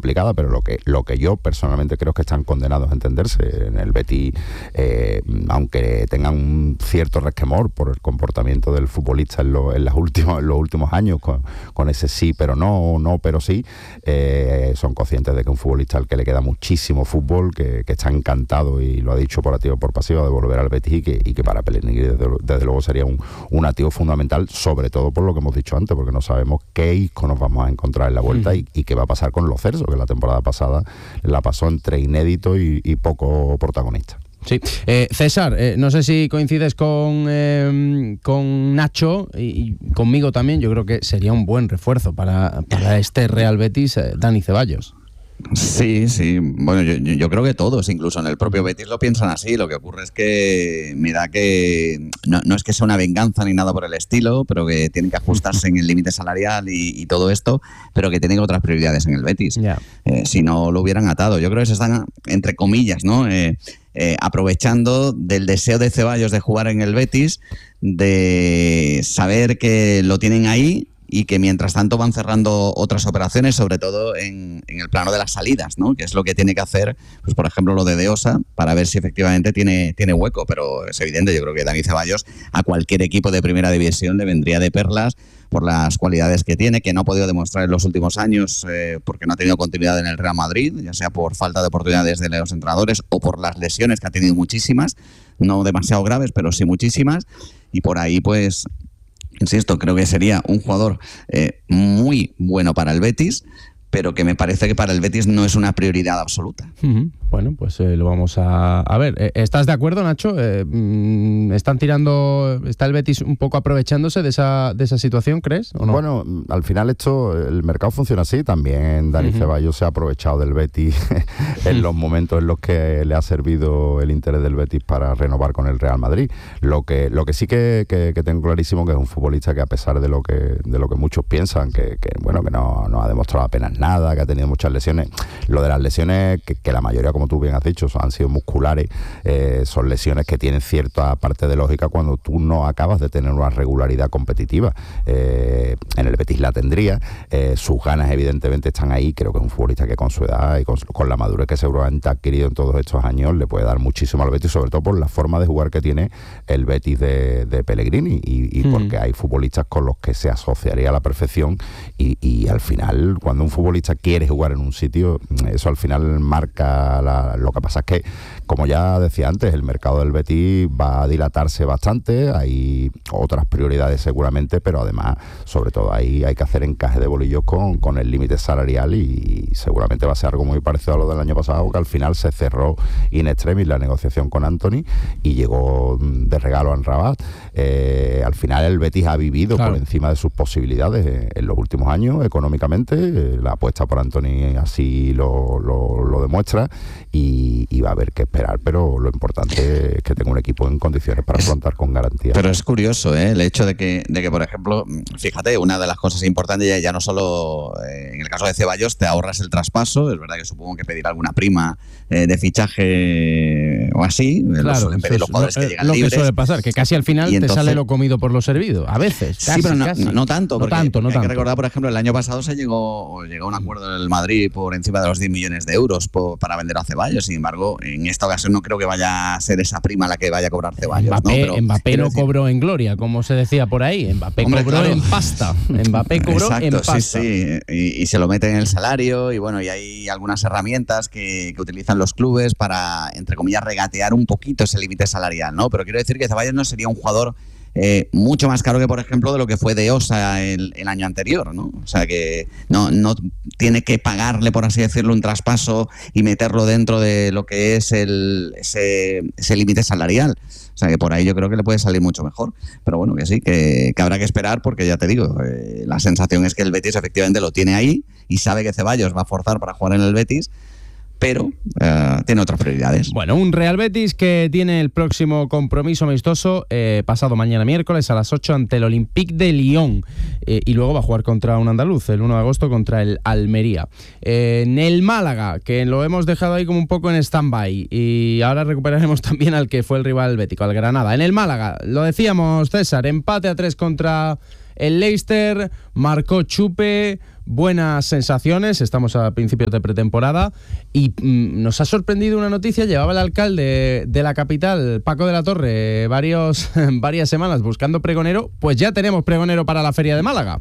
complicada, pero lo que yo personalmente creo es que están condenados a entenderse. En el Betis, aunque tengan un cierto resquemor por el comportamiento del futbolista en los últimos años, con ese sí pero no pero sí, son conscientes de que un futbolista al que le queda muchísimo fútbol, que está encantado, y lo ha dicho por activa o por pasiva, de volver al Betis, y que para Pellegrini desde luego sería un activo fundamental, sobre todo por lo que hemos dicho antes, porque no sabemos qué isco nos vamos a encontrar en la vuelta y qué va a pasar con Lo Celso, que la temporada pasada la pasó entre inédito y poco protagonista. Sí. César, no sé si coincides con Nacho y conmigo también. Yo creo que sería un buen refuerzo para este Real Betis, Dani Ceballos. Sí. Bueno, yo creo que todos, incluso en el propio Betis, lo piensan así. Lo que ocurre es que me da que no es que sea una venganza ni nada por el estilo, pero que tienen que ajustarse en el límite salarial y todo esto, pero que tienen otras prioridades en el Betis. Yeah. Si no lo hubieran atado. Yo creo que se están, entre comillas, ¿no? Aprovechando del deseo de Ceballos de jugar en el Betis, de saber que lo tienen ahí y que mientras tanto van cerrando otras operaciones, sobre todo en el plano de las salidas, ¿no? Que es lo que tiene que hacer, pues por ejemplo, lo de Deosa, para ver si efectivamente tiene hueco. Pero es evidente, yo creo que Dani Ceballos a cualquier equipo de primera división le vendría de perlas por las cualidades que tiene, que no ha podido demostrar en los últimos años, porque no ha tenido continuidad en el Real Madrid, ya sea por falta de oportunidades de los entrenadores o por las lesiones, que ha tenido muchísimas, no demasiado graves, pero sí muchísimas, y por ahí pues insisto, creo que sería un jugador muy bueno para el Betis, pero que me parece que para el Betis no es una prioridad absoluta. Bueno, pues lo vamos a ver. ¿Estás de acuerdo, Nacho? ¿Está el Betis un poco aprovechándose de esa situación, crees? ¿O no? Bueno, al final el mercado funciona así. También Dani Ceballos se ha aprovechado del Betis en los momentos en los que le ha servido el interés del Betis para renovar con el Real Madrid. Lo que sí que tengo clarísimo, que es un futbolista que, a pesar de lo que muchos piensan, que no ha demostrado apenas nada, que ha tenido muchas lesiones. Lo de las lesiones, que la mayoría, como tú bien has dicho, han sido musculares, son lesiones que tienen cierta parte de lógica cuando tú no acabas de tener una regularidad competitiva. En el Betis la tendría, sus ganas evidentemente están ahí. Creo que es un futbolista que con su edad y con la madurez que seguramente ha adquirido en todos estos años le puede dar muchísimo al Betis, sobre todo por la forma de jugar que tiene el Betis de Pellegrini y porque hay futbolistas con los que se asociaría a la perfección, y al final, cuando un futbolista quiere jugar en un sitio, eso al final marca lo que pasa es que, como ya decía antes, el mercado del Betis va a dilatarse bastante, hay otras prioridades seguramente, pero además, sobre todo, ahí hay que hacer encaje de bolillos con el límite salarial, y seguramente va a ser algo muy parecido a lo del año pasado, que al final se cerró in extremis la negociación con Antony y llegó de regalo a Amrabat. Al final el Betis ha vivido por encima de sus posibilidades en los últimos años económicamente. La apuesta por Antony así lo demuestra, y va a haber que esperar, pero lo importante es que tenga un equipo en condiciones para afrontar con garantía. Pero es curioso, el hecho de que por ejemplo, fíjate, una de las cosas importantes, ya no solo en el caso de Ceballos te ahorras el traspaso. Es verdad que supongo que pedir alguna prima de fichaje o así, lo suelen pedir los jugadores que llegan lo libres. Que suele pasar, que casi al final te sale lo comido por lo servido, a veces. Sí, pero no tanto, porque hay que recordar, por ejemplo, el año pasado se llegó a un acuerdo del Madrid por encima de los 10 millones de euros para vender a Ceballos. Sin embargo, en esta ocasión no creo que vaya a ser esa prima la que vaya a cobrar Ceballos. Mbappé no cobró en gloria, como se decía por ahí. Mbappé cobró en pasta. Mbappé cobró en pasta. Sí. Y se lo mete en el salario, y bueno, y hay algunas herramientas que utilizan los clubes para, entre comillas, regatear un poquito ese límite salarial, ¿no? Pero quiero decir que Ceballos no sería un jugador mucho más caro que, por ejemplo, de lo que fue Deosa el año anterior, ¿no? O sea que no tiene que pagarle, por así decirlo, un traspaso y meterlo dentro de lo que es ese límite salarial. O sea que por ahí yo creo que le puede salir mucho mejor. Pero bueno, que sí, que habrá que esperar, porque ya te digo, la sensación es que el Betis efectivamente lo tiene ahí y sabe que Ceballos va a forzar para jugar en el Betis, pero tiene otras prioridades. Bueno, un Real Betis que tiene el próximo compromiso amistoso pasado mañana miércoles a las 8 ante el Olympique de Lyon, y luego va a jugar contra un andaluz el 1 de agosto contra el Almería. En el Málaga, que lo hemos dejado ahí como un poco en stand-by, y ahora recuperaremos también al que fue el rival bético, al Granada. En el Málaga, lo decíamos, César, empate a 3 contra el Leicester, marcó Chupe, buenas sensaciones, estamos a principios de pretemporada y nos ha sorprendido una noticia. Llevaba el alcalde de la capital, Paco de la Torre, varias semanas buscando pregonero. Pues ya tenemos pregonero para la Feria de Málaga.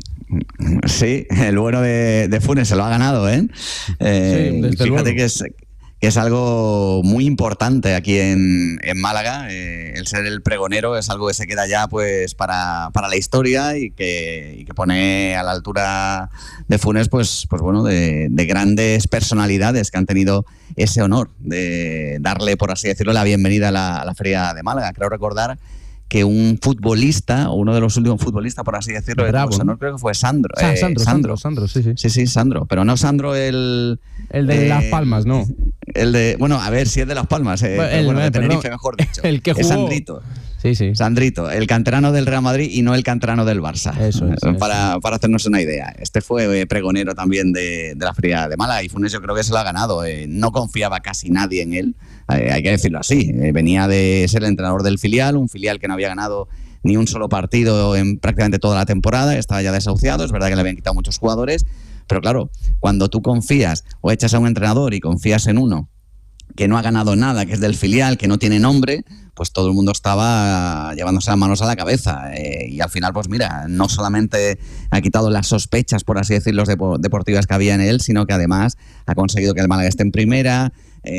Sí, el bueno de Funes se lo ha ganado, ¿eh? Sí, desde luego. Fíjate que es algo muy importante aquí en Málaga. El ser el pregonero es algo que se queda ya pues para la historia y que pone a la altura de Funes pues bueno, de grandes personalidades que han tenido ese honor de darle, por así decirlo, la bienvenida a la Feria de Málaga. Creo recordar que un futbolista, o uno de los últimos futbolistas, por así decirlo, Bravo, ¿no? Creo que fue Sandro. Sandro, sí. Sí, Sandro, pero no Sandro el de Las Palmas, ¿no? El de, bueno, a ver si es de Las Palmas, de Tenerife, mejor dicho. El que jugó. Es Sandrito. Sí. Sandrito, el canterano del Real Madrid y no el canterano del Barça. Eso. Para hacernos una idea. Este fue pregonero también de la Feria de Málaga y Funes yo creo que se lo ha ganado. No confiaba casi nadie en él, hay que decirlo así. Venía de ser el entrenador del filial, un filial que no había ganado ni un solo partido en prácticamente toda la temporada, estaba ya desahuciado, es verdad que le habían quitado muchos jugadores, pero claro, cuando tú confías o echas a un entrenador y confías en uno que no ha ganado nada, que es del filial, que no tiene nombre, pues todo el mundo estaba llevándose las manos a la cabeza. Y al final, pues mira, no solamente ha quitado las sospechas, por así decirlo, deportivas que había en él, sino que además ha conseguido que el Málaga esté en primera.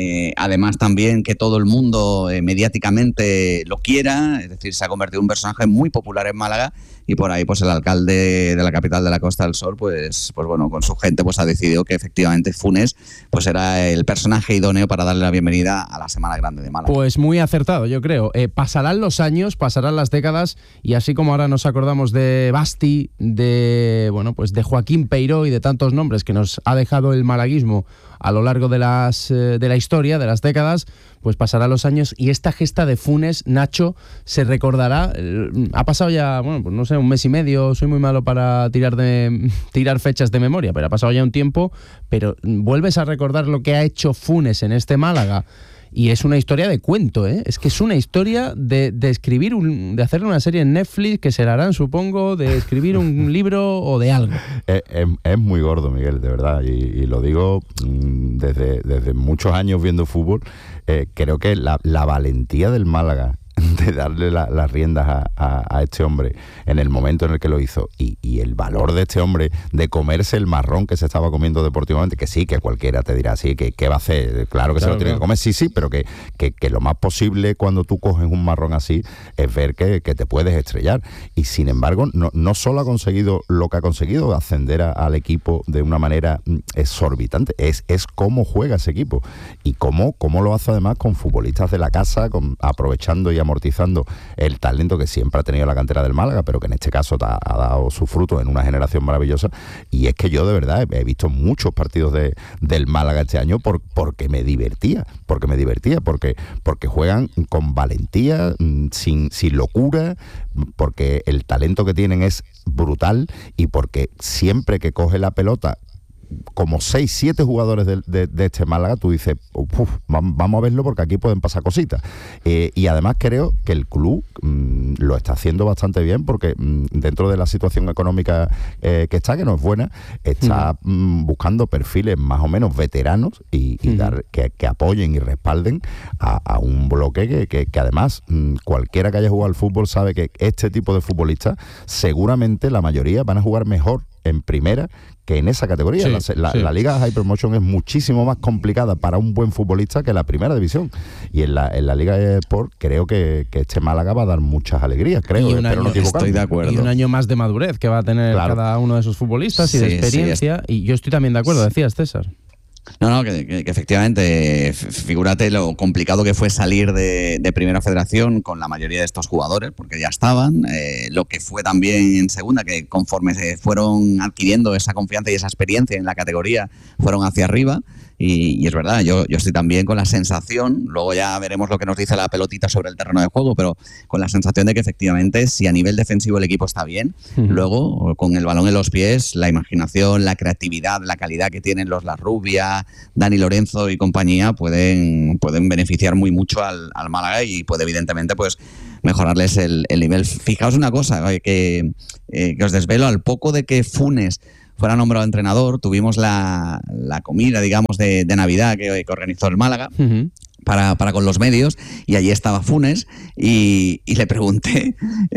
Además también que todo el mundo mediáticamente lo quiera, es decir, se ha convertido en un personaje muy popular en Málaga y por ahí pues el alcalde de la capital de la Costa del Sol pues bueno, con su gente pues ha decidido que efectivamente Funes pues era el personaje idóneo para darle la bienvenida a la Semana Grande de Málaga. Pues muy acertado, yo creo. Pasarán los años, pasarán las décadas y así como ahora nos acordamos de Basti, de Joaquín Peiró y de tantos nombres que nos ha dejado el malaguismo a lo largo de la historia, de las décadas, pues pasarán los años y esta gesta de Funes, Nacho, se recordará. Ha pasado ya, bueno, pues no sé, un mes y medio, soy muy malo para tirar fechas de memoria, pero ha pasado ya un tiempo, pero vuelves a recordar lo que ha hecho Funes en este Málaga. Y es una historia de cuento, ¿eh? Es que es una historia de escribir, de hacerle una serie en Netflix que se la harán, supongo, de escribir un libro o de algo. Es muy gordo, Miguel, de verdad. Y lo digo desde muchos años viendo fútbol. Creo que la valentía del Málaga de darle las riendas a este hombre en el momento en el que lo hizo y el valor de este hombre de comerse el marrón que se estaba comiendo deportivamente, que sí, que cualquiera te dirá, sí, que ¿qué va a hacer? Claro que se lo tiene que comer, sí, pero que lo más posible cuando tú coges un marrón así es ver que te puedes estrellar. Y sin embargo, no solo ha conseguido lo que ha conseguido, ascender al equipo de una manera exorbitante, es cómo juega ese equipo y cómo lo hace además con futbolistas de la casa, aprovechando y amortizando el talento que siempre ha tenido la cantera del Málaga, pero que en este caso ha dado su fruto en una generación maravillosa. Y es que yo de verdad he visto muchos partidos del Málaga este año porque me divertía, porque juegan con valentía, sin locura, porque el talento que tienen es brutal y porque siempre que coge la pelota como 6, 7 jugadores de este Málaga, tú dices, vamos a verlo porque aquí pueden pasar cositas. Y además creo que el club lo está haciendo bastante bien porque dentro de la situación económica que está, que no es buena, está buscando perfiles más o menos veteranos y dar que apoyen y respalden a un bloque que además cualquiera que haya jugado al fútbol sabe que este tipo de futbolistas seguramente la mayoría van a jugar mejor en primera que en esa categoría. Sí, la Liga High Promotion es muchísimo más complicada para un buen futbolista que la primera división. Y en la Liga Sport creo que este Málaga va a dar muchas alegrías, creo. Pero no estoy de acuerdo. Y un año más de madurez que va a tener cada uno de esos futbolistas y de experiencia. Y yo estoy también de acuerdo, decías, César. No, que efectivamente, figúrate lo complicado que fue salir de Primera Federación con la mayoría de estos jugadores, porque ya estaban, lo que fue también en Segunda, que conforme se fueron adquiriendo esa confianza y esa experiencia en la categoría, fueron hacia arriba. Y es verdad, yo estoy también con la sensación, luego ya veremos lo que nos dice la pelotita sobre el terreno de juego, pero con la sensación de que efectivamente si a nivel defensivo el equipo está bien, luego con el balón en los pies, la imaginación, la creatividad, la calidad que tienen los Larrubia, Dani Lorenzo y compañía pueden beneficiar muy mucho al Málaga y puede evidentemente pues mejorarles el nivel. Fijaos una cosa que os desvelo, al poco de que Funes fuera nombrado entrenador, tuvimos la comida, digamos, de Navidad que organizó el Málaga. Uh-huh. Para con los medios, y allí estaba Funes y le pregunté,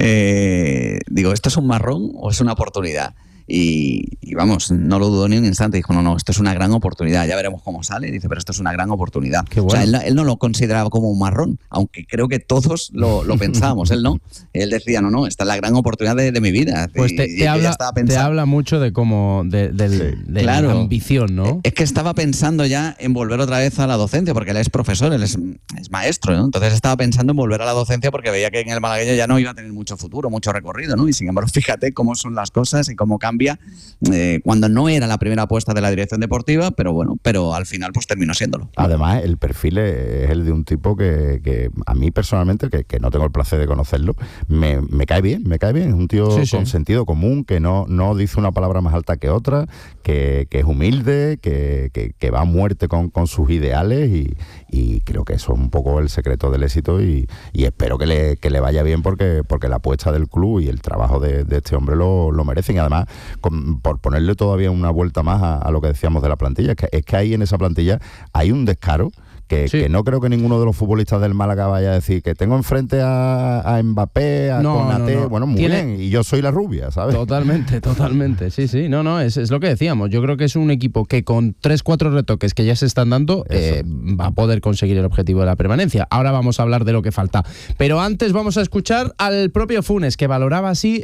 digo, ¿esto es un marrón o es una oportunidad? Y vamos, no lo dudó ni un instante, dijo, no, esto es una gran oportunidad, ya veremos cómo sale, dice, pero esto es una gran oportunidad. Qué bueno. O sea, él no lo consideraba como un marrón, aunque creo que todos lo pensábamos, él no. Él decía, no, esta es la gran oportunidad de mi vida. Pues te habla mucho de cómo, de claro, la ambición, ¿no? Es que estaba pensando ya en volver otra vez a la docencia, porque él es profesor, él es maestro, ¿no? Entonces estaba pensando en volver a la docencia porque veía que en el malagueño ya no iba a tener mucho futuro, mucho recorrido, ¿no? Y sin embargo, fíjate cómo son las cosas y cómo cambia cuando no era la primera apuesta de la dirección deportiva, pero al final pues terminó siéndolo. Además, el perfil es el de un tipo que a mí personalmente, que no tengo el placer de conocerlo, me cae bien, es un tío con sentido común, que no dice una palabra más alta que otra, que es humilde, que va a muerte con sus ideales y creo que eso es un poco el secreto del éxito y espero que le vaya bien porque la apuesta del club y el trabajo de este hombre lo merecen. Y además, por ponerle todavía una vuelta más a lo que decíamos de la plantilla, es que ahí en esa plantilla hay un descaro que no creo que ninguno de los futbolistas del Málaga vaya a decir que tengo enfrente a Mbappé, a Konaté, bueno, muy bien, y yo soy la rubia, ¿sabes? Totalmente, sí, es lo que decíamos. Yo creo que es un equipo que con 3-4 retoques que ya se están dando va a poder conseguir el objetivo de la permanencia. Ahora vamos a hablar de lo que falta, pero antes vamos a escuchar al propio Funes, que valoraba así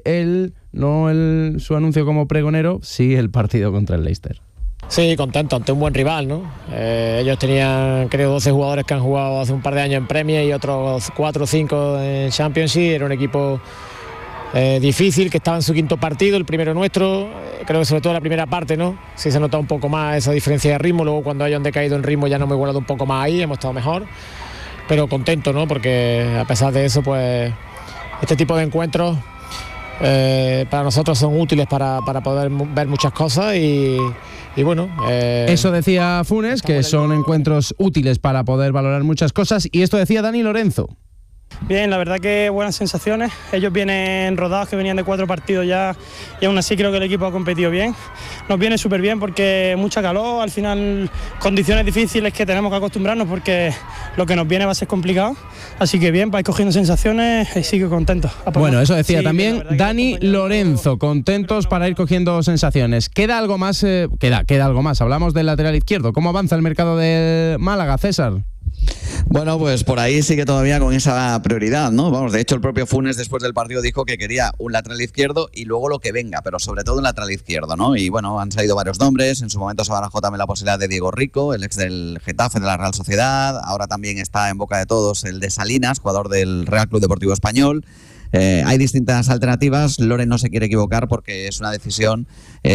su anuncio como pregonero, sí el partido contra el Leicester. Sí, contento ante un buen rival, ¿no? Ellos tenían, creo, 12 jugadores que han jugado hace un par de años en Premier y otros 4 o 5 en Championship. Era un equipo difícil, que estaba en su quinto partido, el primero nuestro. Creo que sobre todo la primera parte, ¿no? Sí se nota un poco más esa diferencia de ritmo. Luego cuando ellos han decaído en ritmo ya nos hemos igualado un poco más ahí, hemos estado mejor. Pero contento, ¿no? Porque a pesar de eso, pues este tipo de encuentros para nosotros son útiles para poder ver muchas cosas y bueno... Eso decía Funes, que son encuentros útiles para poder valorar muchas cosas, y esto decía Dani Lorenzo. Bien, la verdad que buenas sensaciones. Ellos vienen rodados, que venían de 4 partidos ya, y aún así creo que el equipo ha competido bien. Nos viene súper bien porque mucha calor, al final condiciones difíciles que tenemos que acostumbrarnos porque lo que nos viene va a ser complicado. Así que bien, vais cogiendo sensaciones y sigo contento. Bueno, eso decía también Dani Lorenzo, contentos para ir cogiendo sensaciones. ¿Queda algo más? Queda algo más. Hablamos del lateral izquierdo. ¿Cómo avanza el mercado del Málaga, César? Bueno, pues por ahí sigue todavía con esa prioridad, ¿no? Vamos, de hecho el propio Funes después del partido dijo que quería un lateral izquierdo y luego lo que venga, pero sobre todo un lateral izquierdo, ¿no? Y bueno, han salido varios nombres, en su momento se barajó también la posibilidad de Diego Rico, el ex del Getafe, de la Real Sociedad, ahora también está en boca de todos el de Salinas, jugador del Real Club Deportivo Español. Hay distintas alternativas. Loren no se quiere equivocar porque es una decisión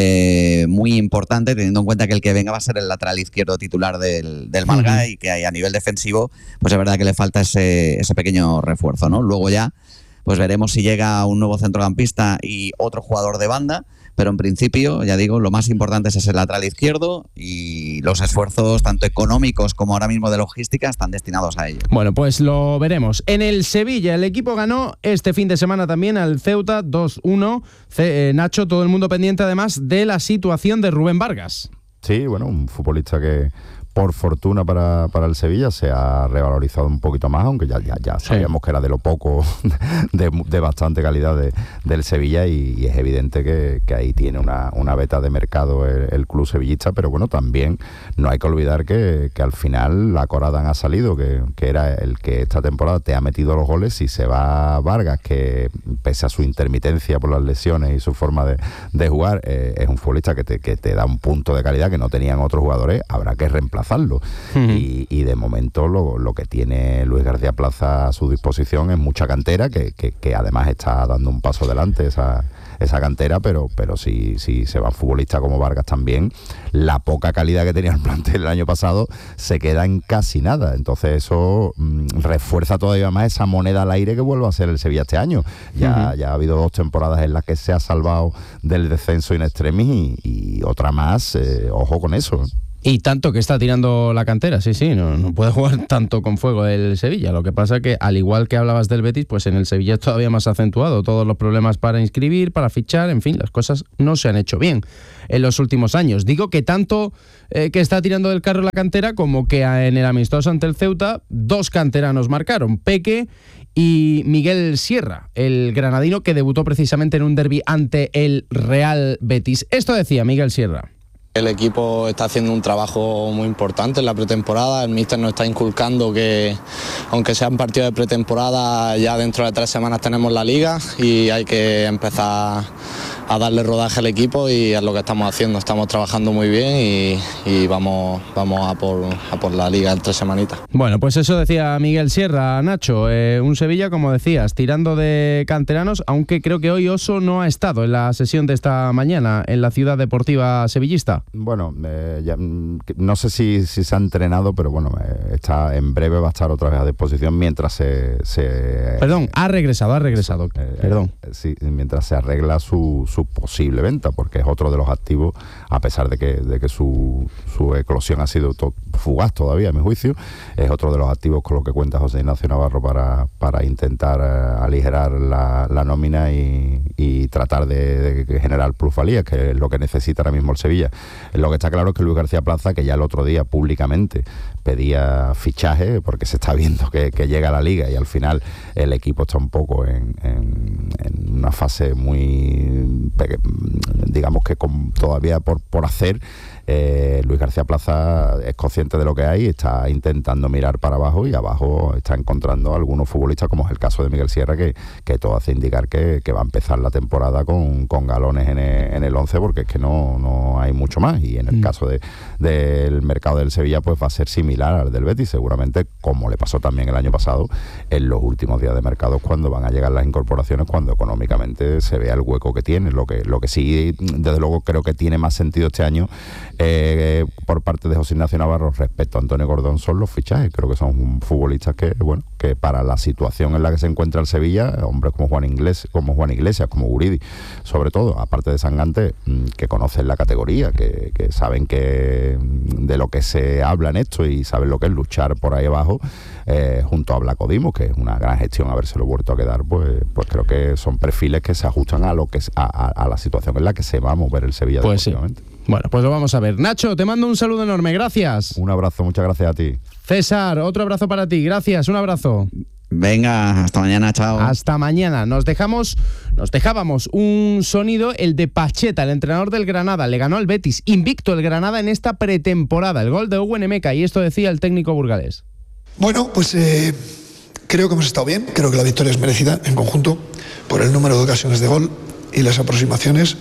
muy importante, teniendo en cuenta que el que venga va a ser el lateral izquierdo titular del Málaga y que a nivel defensivo pues es verdad que le falta ese pequeño refuerzo, ¿no? Luego ya pues veremos si llega un nuevo centrocampista y otro jugador de banda, pero en principio, ya digo, lo más importante es ese lateral izquierdo y los esfuerzos tanto económicos como ahora mismo de logística están destinados a ello. Bueno, pues lo veremos. En el Sevilla, el equipo ganó este fin de semana también al Ceuta 2-1. Nacho, todo el mundo pendiente además de la situación de Rubén Vargas. Sí, bueno, un futbolista que por fortuna para el Sevilla se ha revalorizado un poquito más, aunque ya sabíamos que era de lo poco, de bastante calidad del Sevilla, y es evidente que ahí tiene una beta de mercado el club sevillista, pero bueno, también no hay que olvidar que al final la Coradán ha salido, que era el que esta temporada te ha metido los goles. Si se va Vargas, que pese a su intermitencia por las lesiones y su forma de jugar, es un futbolista que te da un punto de calidad que no tenían otros jugadores, habrá que reemplazarlo. Y de momento lo que tiene Luis García Plaza a su disposición es mucha cantera, que además está dando un paso adelante esa cantera, pero si se va futbolista como Vargas también, la poca calidad que tenía el plantel el año pasado se queda en casi nada. Entonces eso refuerza todavía más esa moneda al aire que vuelve a ser el Sevilla este año. Ya ha habido 2 temporadas en las que se ha salvado del descenso in extremis y otra más, ojo con eso. Y tanto que está tirando la cantera, sí, no puede jugar tanto con fuego el Sevilla. Lo que pasa es que, al igual que hablabas del Betis, pues en el Sevilla es todavía más acentuado. Todos los problemas para inscribir, para fichar, en fin, las cosas no se han hecho bien en los últimos años. Digo que tanto que está tirando del carro la cantera, como que en el amistoso ante el Ceuta, 2 canteranos marcaron, Peque y Miguel Sierra, el granadino que debutó precisamente en un derbi ante el Real Betis. Esto decía Miguel Sierra. El equipo está haciendo un trabajo muy importante en la pretemporada. El míster nos está inculcando que, aunque sean partidos de pretemporada, ya dentro de 3 semanas tenemos la liga y hay que empezar a darle rodaje al equipo, y es lo que estamos haciendo. Estamos trabajando muy bien y vamos a por la liga en 3 semanitas. Bueno, pues eso decía Miguel Sierra, Nacho. Un Sevilla, como decías, tirando de canteranos, aunque creo que hoy Oso no ha estado en la sesión de esta mañana en la Ciudad Deportiva Sevillista. Bueno, ya, no sé si se ha entrenado, pero bueno, está en breve, va a estar otra vez a disposición mientras Perdón, ha regresado, perdón. Sí, mientras se arregla su posible venta, porque es otro de los activos, a pesar de que su eclosión ha sido fugaz todavía, a mi juicio, es otro de los activos con lo que cuenta José Ignacio Navarro para intentar aligerar la nómina y tratar de generar plusvalía, que es lo que necesita ahora mismo el Sevilla. Lo que está claro es que Luis García Plaza, que ya el otro día públicamente pedía fichaje, porque se está viendo que llega a la liga y al final el equipo está un poco en una fase muy, digamos que todavía por hacer. Luis García Plaza es consciente de lo que hay, está intentando mirar para abajo, y abajo está encontrando algunos futbolistas, como es el caso de Miguel Sierra, que todo hace indicar que va a empezar la temporada con galones en el 11, porque es que no hay mucho más. Y en el caso del mercado del Sevilla, pues va a ser similar al del Betis, seguramente, como le pasó también el año pasado en los últimos días de mercado, cuando van a llegar las incorporaciones, cuando económicamente se vea el hueco que tiene. Lo que sí, desde luego, creo que tiene más sentido este año por parte de José Ignacio Navarro respecto a Antonio Gordón son los fichajes. Creo que son futbolistas que para la situación en la que se encuentra el Sevilla, hombres como Juan Iglesias, como Guridi, sobre todo, aparte de Sangante, que conocen la categoría, que saben que de lo que se habla en esto y saben lo que es luchar por ahí abajo, junto a Blanco Dimos, que es una gran gestión habérselo vuelto a quedar, pues creo que son perfiles que se ajustan a la situación en la que se va a mover el Sevilla. Pues sí. Bueno, pues lo vamos a ver. Nacho, te mando un saludo enorme, gracias. Un abrazo, muchas gracias a ti. César, otro abrazo para ti, gracias, un abrazo. Venga, hasta mañana, chao. Hasta mañana. Nos dejábamos un sonido, el de Pacheta, el entrenador del Granada. Le ganó al Betis, invicto el Granada en esta pretemporada. El gol de Owen Emeka, y esto decía el técnico burgalés. Bueno, pues creo que hemos estado bien. Creo que la victoria es merecida en conjunto por el número de ocasiones de gol y las aproximaciones.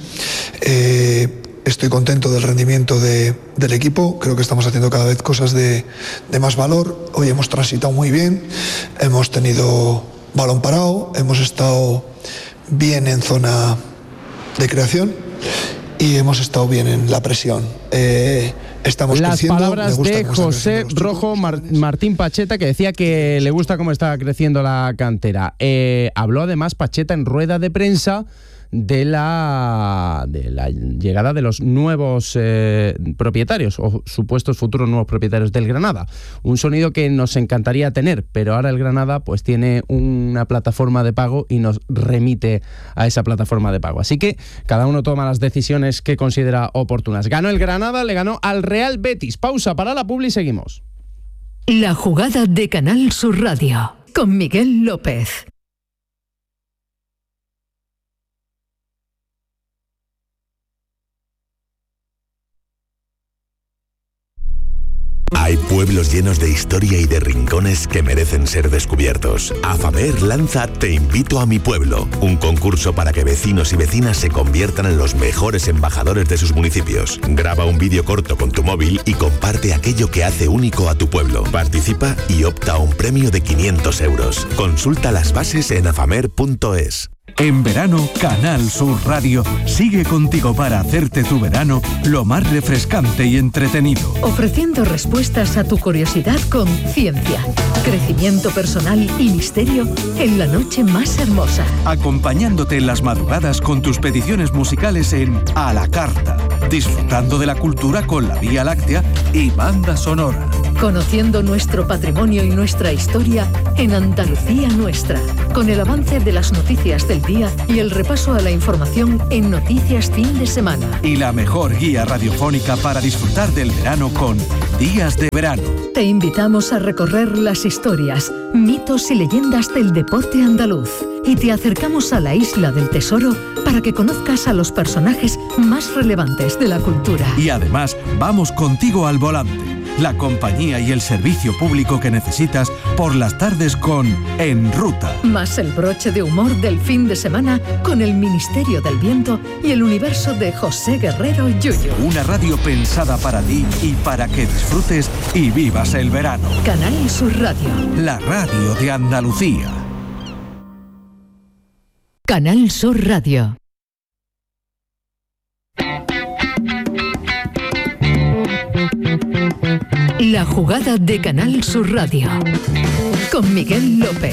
Estoy contento del rendimiento del equipo. Creo que estamos haciendo cada vez cosas de más valor. Hoy hemos transitado muy bien, hemos tenido balón parado, hemos estado bien en zona de creación y hemos estado bien en la presión. Estamos las creciendo. Palabras de José Rojo Martín Pacheta, que decía que le gusta cómo está creciendo la cantera. Habló además Pacheta en rueda de prensa de la llegada de los nuevos propietarios o supuestos futuros nuevos propietarios del Granada. Un sonido que nos encantaría tener, pero ahora el Granada pues tiene una plataforma de pago y nos remite a esa plataforma de pago. Así que cada uno toma las decisiones que considera oportunas. Ganó el Granada, le ganó al Real Betis. Pausa para la publi y seguimos. La jugada de Canal Sur Radio con Miguel López. Hay pueblos llenos de historia y de rincones que merecen ser descubiertos. Afamer lanza Te invito a mi pueblo, un concurso para que vecinos y vecinas se conviertan en los mejores embajadores de sus municipios. Graba un vídeo corto con tu móvil y comparte aquello que hace único a tu pueblo. Participa y opta a un premio de 500 euros. Consulta las bases en afamer.es. En verano, Canal Sur Radio sigue contigo para hacerte tu verano lo más refrescante y entretenido. Ofreciendo respuestas a tu curiosidad con ciencia, crecimiento personal y misterio en la noche más hermosa. Acompañándote en las madrugadas con tus peticiones musicales en A la Carta. Disfrutando de la cultura con la Vía Láctea y banda sonora. Conociendo nuestro patrimonio y nuestra historia en Andalucía Nuestra. Con el avance de las noticias del día y el repaso a la información en Noticias Fin de Semana. Y la mejor guía radiofónica para disfrutar del verano con Días de Verano. Te invitamos a recorrer las historias, mitos y leyendas del deporte andaluz. Y te acercamos a la Isla del Tesoro para que conozcas a los personajes más relevantes de la cultura. Y además, vamos contigo al volante. La compañía y el servicio público que necesitas por las tardes con En Ruta. Más el broche de humor del fin de semana con el Ministerio del Viento y el universo de José Guerrero Yuyu. Una radio pensada para ti y para que disfrutes y vivas el verano. Canal Sur Radio. La radio de Andalucía. Canal Sur Radio. La jugada de Canal Sur Radio. Con Miguel López.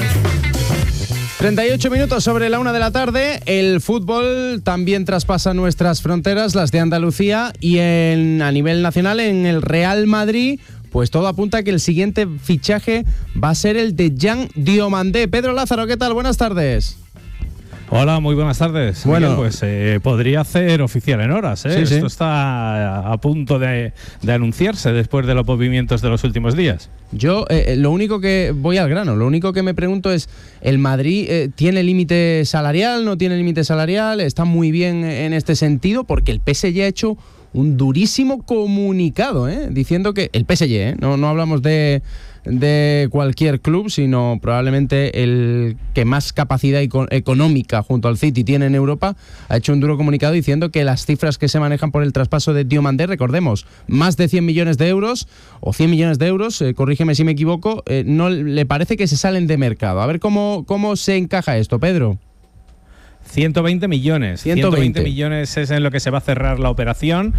38 minutos sobre la 1 de la tarde. El fútbol también traspasa nuestras fronteras, las de Andalucía, y a nivel nacional, en el Real Madrid, pues todo apunta a que el siguiente fichaje va a ser el de Jean Diomandé. Pedro Lázaro, ¿qué tal? Buenas tardes. Hola, muy buenas tardes. Bueno, Miguel, pues podría hacer oficial en horas. Sí, Esto sí. está a punto de anunciarse después de los movimientos de los últimos días. Yo lo único que voy al grano, lo único que me pregunto es, ¿el Madrid tiene límite salarial, no tiene límite salarial? ¿Está muy bien en este sentido? Porque el PSG ha hecho un durísimo comunicado, diciendo que el PSG, no hablamos de cualquier club, sino probablemente el que más capacidad económica junto al City tiene en Europa, ha hecho un duro comunicado diciendo que las cifras que se manejan por el traspaso de Diomandé, recordemos, más de 100 millones de euros o 100 millones de euros, corrígeme si me equivoco, no le parece que se salen de mercado. A ver cómo se encaja esto, Pedro. 120 millones. 120 millones es en lo que se va a cerrar la operación.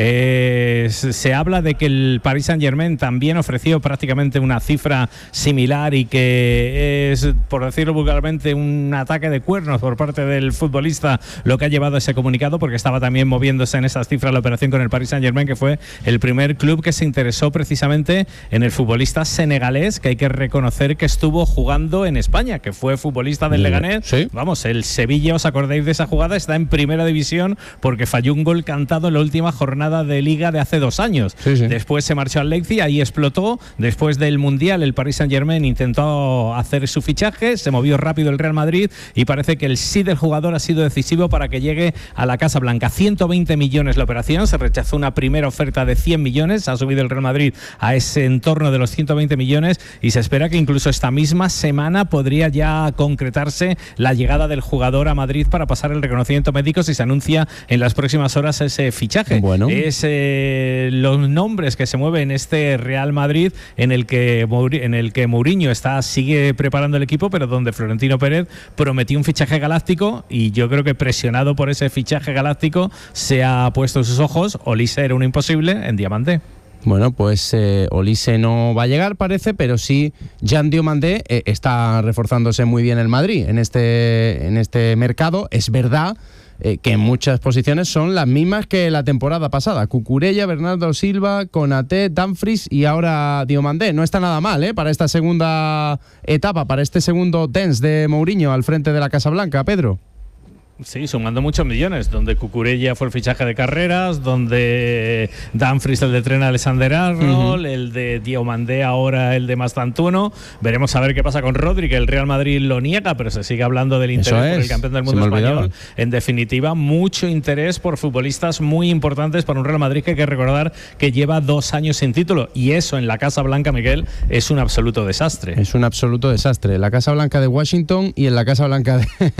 Se habla de que el Paris Saint-Germain también ofreció prácticamente una cifra similar y que es, por decirlo vulgarmente, un ataque de cuernos por parte del futbolista lo que ha llevado a ese comunicado, porque estaba también moviéndose en esas cifras la operación con el Paris Saint-Germain, que fue el primer club que se interesó precisamente en el futbolista senegalés, que hay que reconocer que estuvo jugando en España, que fue futbolista del Leganés. ¿Sí? Vamos, el Sevilla, ¿os acordáis de esa jugada? Está en primera división porque falló un gol cantado en la última jornada de Liga de hace 2 años. Sí, sí. Después se marchó al Leipzig, ahí explotó. Después del Mundial, el Paris Saint-Germain intentó hacer su fichaje, se movió rápido el Real Madrid y parece que el sí del jugador ha sido decisivo para que llegue a la Casa Blanca. 120 millones la operación, se rechazó una primera oferta de 100 millones, ha subido el Real Madrid a ese entorno de los 120 millones y se espera que incluso esta misma semana podría ya concretarse la llegada del jugador a Madrid para pasar el reconocimiento médico si se anuncia en las próximas horas ese fichaje. Bueno. Es los nombres que se mueven en este Real Madrid en el que Mourinho sigue preparando el equipo, pero donde Florentino Pérez prometió un fichaje galáctico y yo creo que presionado por ese fichaje galáctico se ha puesto sus ojos. Olise era un imposible en Diamandé. Bueno, pues Olise no va a llegar, parece, pero sí Jean Diomandé está reforzándose muy bien el Madrid en este mercado. Es verdad que en muchas posiciones son las mismas que la temporada pasada. Cucurella, Bernardo Silva, Konaté, Dumfries y ahora Diomandé. No está nada mal para esta segunda etapa, para este segundo dance de Mourinho al frente de la Casa Blanca, Pedro. Sí, sumando muchos millones, donde Cucurella fue el fichaje de Carreras, donde Dumfries el de Trent Alexander-Arnold, el de Diomandé ahora el de Mastantuono. Veremos a ver qué pasa con Rodri, que el Real Madrid lo niega, pero se sigue hablando del interés por el campeón del mundo español. En definitiva, mucho interés por futbolistas muy importantes para un Real Madrid que hay que recordar que lleva 2 años sin título, y eso en la Casa Blanca, Miguel, es un absoluto desastre. Es un absoluto desastre. La Casa Blanca de Washington y en la Casa Blanca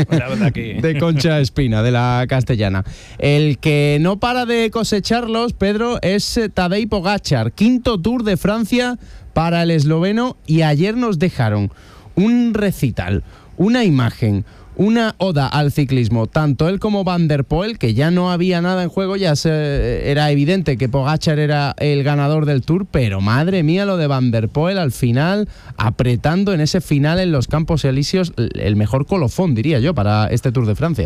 de Concha Espina, de la Castellana. El que no para de cosecharlos, Pedro, es Tadej Pogačar. 5º Tour de Francia para el esloveno, y ayer nos dejaron un recital, una imagen, una oda al ciclismo. Tanto él como Van der Poel, que ya no había nada en juego, era evidente que Pogačar era el ganador del Tour, pero madre mía lo de Van der Poel al final, apretando en ese final en los Campos Elíseos, el mejor colofón, diría yo, para este Tour de Francia.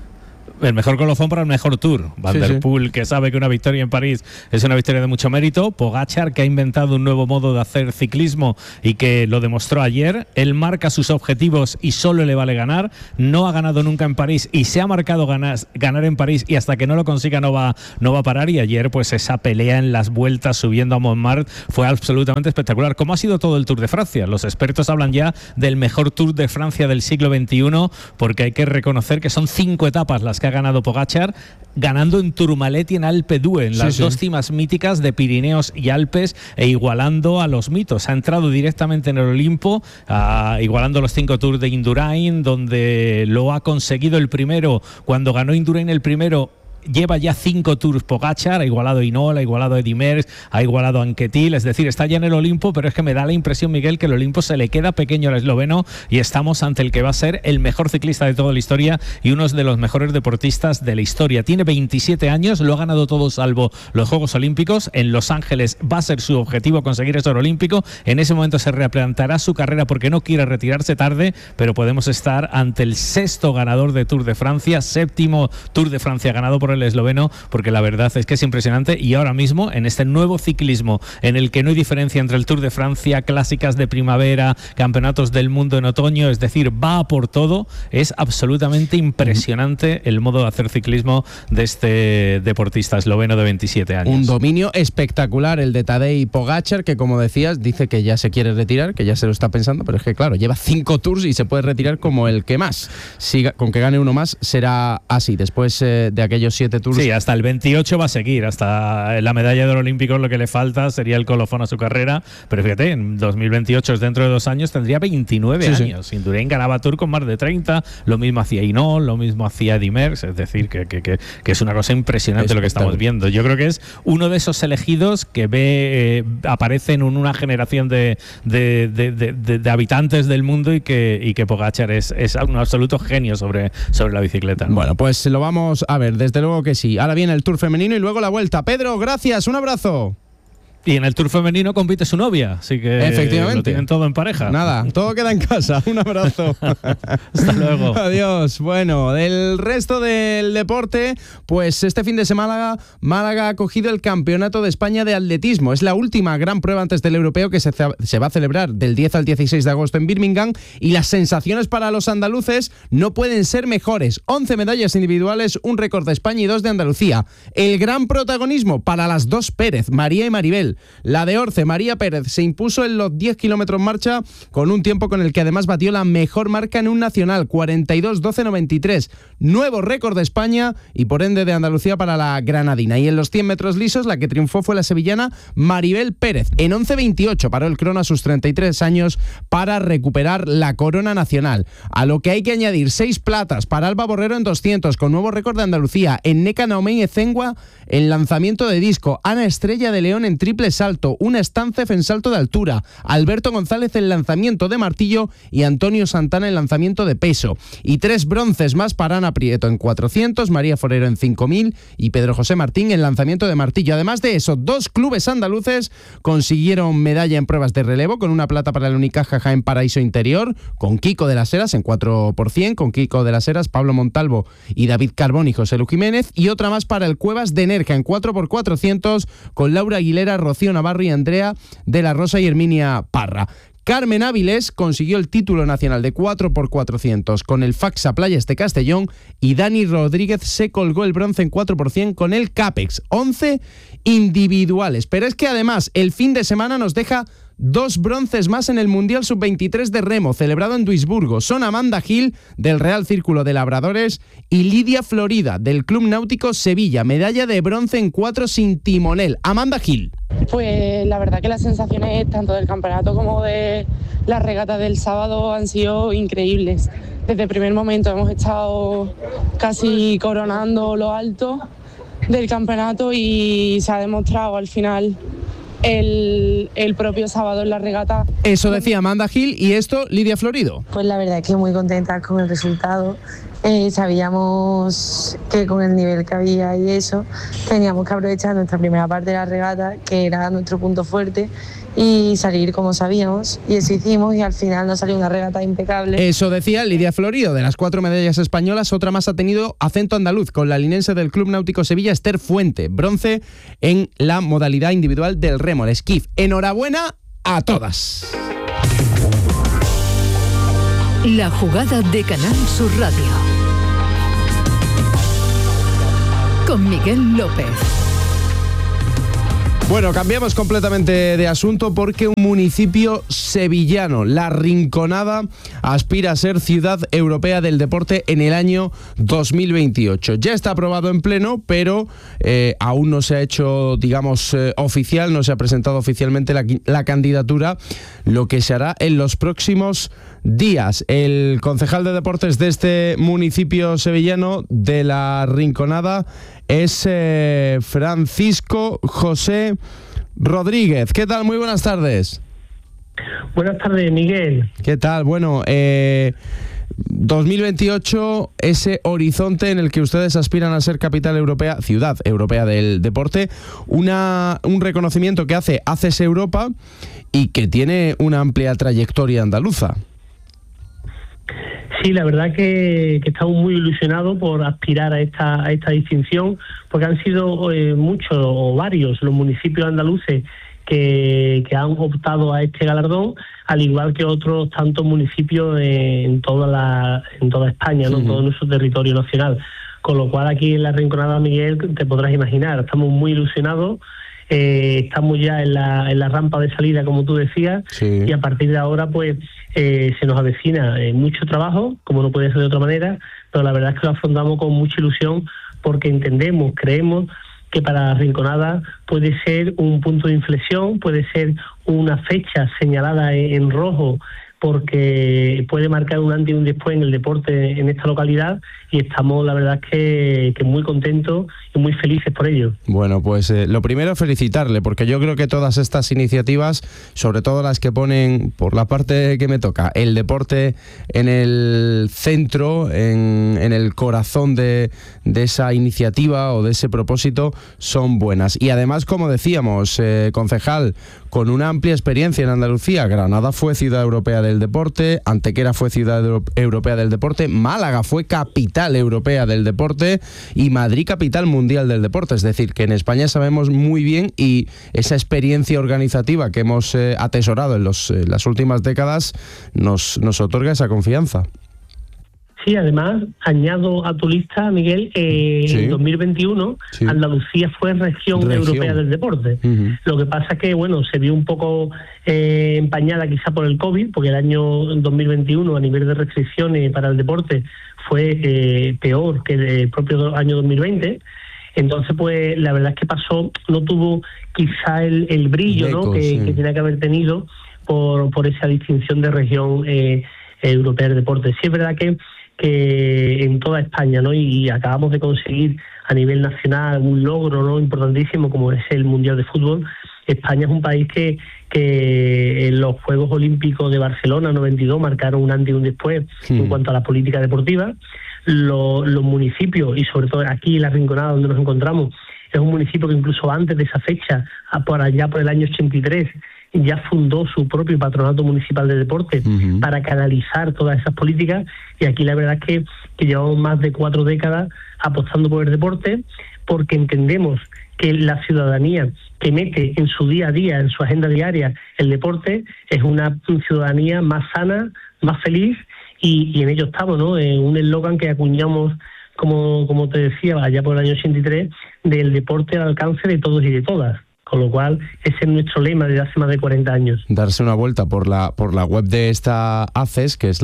El mejor colofón para el mejor Tour. Van der Poel, que sabe que una victoria en París es una victoria de mucho mérito. Pogačar, que ha inventado un nuevo modo de hacer ciclismo y que lo demostró ayer. Él marca sus objetivos y solo le vale ganar. No ha ganado nunca en París y se ha marcado ganar en París, y hasta que no lo consiga no va a parar. Y ayer, pues esa pelea en las vueltas subiendo a Montmartre fue absolutamente espectacular. ¿Cómo ha sido todo el Tour de Francia? Los expertos hablan ya del mejor Tour de Francia del siglo XXI, porque hay que reconocer que son 5 etapas las que ha ganado Pogačar, ganando en Tourmalet y en Alpe d'Huez, en las dos cimas míticas de Pirineos y Alpes, e igualando a los mitos. Ha entrado directamente en el Olimpo, igualando los 5 Tours de Indurain, donde lo ha conseguido el primero. Cuando ganó Indurain el primero, lleva ya 5 Tours Pogačar, ha igualado a Hinault, ha igualado a Eddy Merckx, ha igualado a Anquetil, es decir, está ya en el Olimpo, pero es que me da la impresión, Miguel, que el Olimpo se le queda pequeño al esloveno, y estamos ante el que va a ser el mejor ciclista de toda la historia y uno de los mejores deportistas de la historia. Tiene 27 años, lo ha ganado todo salvo los Juegos Olímpicos. En Los Ángeles va a ser su objetivo conseguir ese oro olímpico. En ese momento se replantará su carrera porque no quiere retirarse tarde, pero podemos estar ante el 6º ganador de Tour de Francia, 7º Tour de Francia ganado por el esloveno, porque la verdad es que es impresionante. Y ahora mismo, en este nuevo ciclismo en el que no hay diferencia entre el Tour de Francia, clásicas de primavera, campeonatos del mundo en otoño, es decir, va a por todo, es absolutamente impresionante el modo de hacer ciclismo de este deportista esloveno de 27 años. Un dominio espectacular el de Tadej Pogačar, que como decías, dice que ya se quiere retirar, que ya se lo está pensando, pero es que claro, lleva 5 Tours y se puede retirar como el que más. Con que gane uno más será así, después de aquellos 7 Tours. Sí, hasta el 28 va a seguir, hasta la medalla de oro olímpico lo que le falta sería el colofón a su carrera, pero fíjate, en 2028 es dentro de 2 años, tendría 29 años. Indurain ganaba Tour con más de 30, lo mismo hacía Hinault, lo mismo hacía Eddy Merckx, es decir, que es una cosa impresionante lo que estamos viendo. Yo creo que es uno de esos elegidos que aparecen en una generación de habitantes del mundo, y que Pogačar es un absoluto genio sobre la bicicleta, ¿no? Bueno, pues lo vamos a ver, desde luego que sí. Ahora viene el Tour femenino y luego la vuelta. Pedro, gracias, un abrazo. Y en el Tour femenino compite su novia, así que efectivamente lo tienen todo en pareja. Nada, todo queda en casa. Un abrazo. Hasta luego. Adiós. Bueno, del resto del deporte, pues este fin de semana Málaga ha cogido el Campeonato de España de Atletismo. Es la última gran prueba antes del europeo, que se va a celebrar del 10 al 16 de agosto en Birmingham, y las sensaciones para los andaluces no pueden ser mejores. 11 medallas individuales, un récord de España y 2 de Andalucía. El gran protagonismo para las 2 Pérez, María y Maribel. La de Orce, María Pérez, se impuso en los 10 kilómetros marcha con un tiempo con el que además batió la mejor marca en un nacional, 42:12:93. Nuevo récord de España y por ende de Andalucía para la granadina. Y en los 100 metros lisos la que triunfó fue la sevillana Maribel Pérez. En 11:28 paró el crono a sus 33 años para recuperar la corona nacional. A lo que hay que añadir 6 platas para Alba Borrero en 200 con nuevo récord de Andalucía. En Neca Naumén Ezengua en lanzamiento de disco. Ana Estrella de León en triple salto, una Estancef en salto de altura, Alberto González en lanzamiento de martillo y Antonio Santana en lanzamiento de peso. Y 3 bronces más para Ana Prieto en 400, María Forero en 5000 y Pedro José Martín en lanzamiento de martillo. Además de eso, 2 clubes andaluces consiguieron medalla en pruebas de relevo, con una plata para el Unicaja Jaén Paraíso Interior, con Kiko de las Heras en 4%, con Kiko de las Heras, Pablo Montalvo y David Carbón y José Lu Jiménez, y otra más para el Cuevas de Nerja en 4x400, con Laura Aguilera, Rocío Navarro y Andrea de la Rosa y Herminia Parra. Carmen Áviles consiguió el título nacional de 4x400 con el Faxa Playas de Castellón, y Dani Rodríguez se colgó el bronce en 4% con el Capex. 11 individuales. Pero es que además el fin de semana nos deja 2 bronces más en el Mundial Sub-23 de remo, celebrado en Duisburgo. Son Amanda Gil, del Real Círculo de Labradores, y Lidia Florida, del Club Náutico Sevilla. Medalla de bronce en 4 sin timonel. Amanda Gil. Pues la verdad que las sensaciones tanto del campeonato como de la regata del sábado han sido increíbles. Desde el primer momento hemos estado casi coronando lo alto del campeonato y se ha demostrado al final el propio sábado en la regata. Eso decía Amanda Gil, y esto Lidia Florido. Pues la verdad es que muy contentas con el resultado. Sabíamos que con el nivel que había y eso, teníamos que aprovechar nuestra primera parte de la regata, que era nuestro punto fuerte, y salir como sabíamos, y eso hicimos, y al final nos salió una regata impecable. Eso decía Lidia Florido. De las 4 medallas españolas, otra más ha tenido acento andaluz, con la linense del Club Náutico Sevilla, Esther Fuente, bronce en la modalidad individual del remo, el esquif. Enhorabuena a todas. La jugada de Canal Sur Radio con Miguel López. Bueno, cambiamos completamente de asunto porque un municipio sevillano, La Rinconada, aspira a ser Ciudad Europea del Deporte en el año 2028. Ya está aprobado en pleno, pero aún no se ha hecho, digamos, oficial, no se ha presentado oficialmente la candidatura, lo que se hará en los próximos días. El concejal de deportes de este municipio sevillano de La Rinconada es Francisco José Rodríguez. ¿Qué tal? Muy buenas tardes. Buenas tardes, Miguel. ¿Qué tal? Bueno, 2028, ese horizonte en el que ustedes aspiran a ser capital europea, ciudad europea del deporte, un reconocimiento que hace ACES Europa y que tiene una amplia trayectoria andaluza. Sí, la verdad que estamos muy ilusionados por aspirar a esta distinción, porque han sido muchos o varios los municipios andaluces que han optado a este galardón, al igual que otros tantos municipios en toda España, ¿no? En todo nuestro territorio nacional. Con lo cual aquí en La Rinconada, Miguel, te podrás imaginar, estamos muy ilusionados. Estamos ya en la rampa de salida, como tú decías, sí. Y a partir de ahora pues se nos avecina mucho trabajo, como no puede ser de otra manera, pero la verdad es que lo afrontamos con mucha ilusión porque creemos que para Rinconada puede ser un punto de inflexión, puede ser una fecha señalada en rojo, porque puede marcar un antes y un después en el deporte en esta localidad, y estamos, la verdad, que muy contentos y muy felices por ello. Bueno, pues lo primero, felicitarle, porque yo creo que todas estas iniciativas, sobre todo las que ponen, por la parte que me toca, el deporte en el centro, en el corazón de esa iniciativa o de ese propósito, son buenas. Y además, como decíamos, concejal, con una amplia experiencia en Andalucía. Granada fue Ciudad Europea del Deporte, Antequera fue Ciudad Europea del Deporte, Málaga fue Capital Europea del Deporte y Madrid Capital Mundial del Deporte. Es decir, que en España sabemos muy bien, y esa experiencia organizativa que hemos atesorado en las últimas décadas nos otorga esa confianza. Sí, además, añado a tu lista, Miguel, sí. En 2021 sí. Andalucía fue región europea del deporte. Lo que pasa es que, bueno, se vio un poco empañada quizá por el COVID, porque el año 2021 a nivel de restricciones para el deporte fue peor que el propio año 2020. Entonces, pues, la verdad es que no tuvo quizá el brillo, ¿no? que tenía que haber tenido por esa distinción de región europea del deporte. Sí es verdad que en toda España, ¿no? Y acabamos de conseguir a nivel nacional un logro, ¿no? Importantísimo, como es el Mundial de Fútbol. España es un país que en los Juegos Olímpicos de Barcelona 92 marcaron un antes y un después en cuanto a la política deportiva. Los municipios, y sobre todo aquí en La Rinconada, donde nos encontramos, es un municipio que incluso antes de esa fecha, por allá por el año 83, ya fundó su propio patronato municipal de deporte para canalizar todas esas políticas, y aquí la verdad es que llevamos más de 4 décadas apostando por el deporte, porque entendemos que la ciudadanía que mete en su día a día, en su agenda diaria, el deporte, es una ciudadanía más sana, más feliz, y en ello estamos, ¿no? Un eslogan que acuñamos, como te decía, allá por el año 83, del deporte al alcance de todos y de todas. Con lo cual, ese es nuestro lema desde hace más de 40 años. Darse una vuelta por la web de esta ACES, que es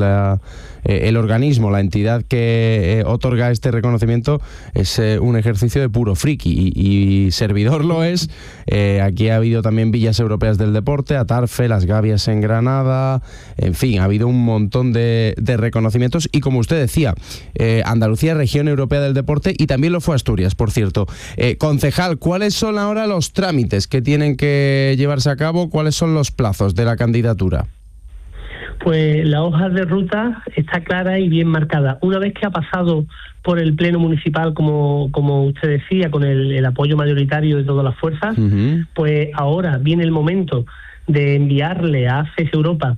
el organismo, la entidad que otorga este reconocimiento, es un ejercicio de puro friki, y servidor lo es. Aquí ha habido también Villas Europeas del Deporte, Atarfe, Las Gavias en Granada, en fin, ha habido un montón de reconocimientos, y como usted decía, Andalucía, región europea del deporte, y también lo fue Asturias, por cierto. Concejal, ¿cuáles son ahora los trámites trámites que tienen que llevarse a cabo? ¿Cuáles son los plazos de la candidatura? Pues la hoja de ruta está clara y bien marcada. Una vez que ha pasado por el Pleno Municipal, como usted decía, con el apoyo mayoritario de todas las fuerzas, pues ahora viene el momento de enviarle a ACES Europa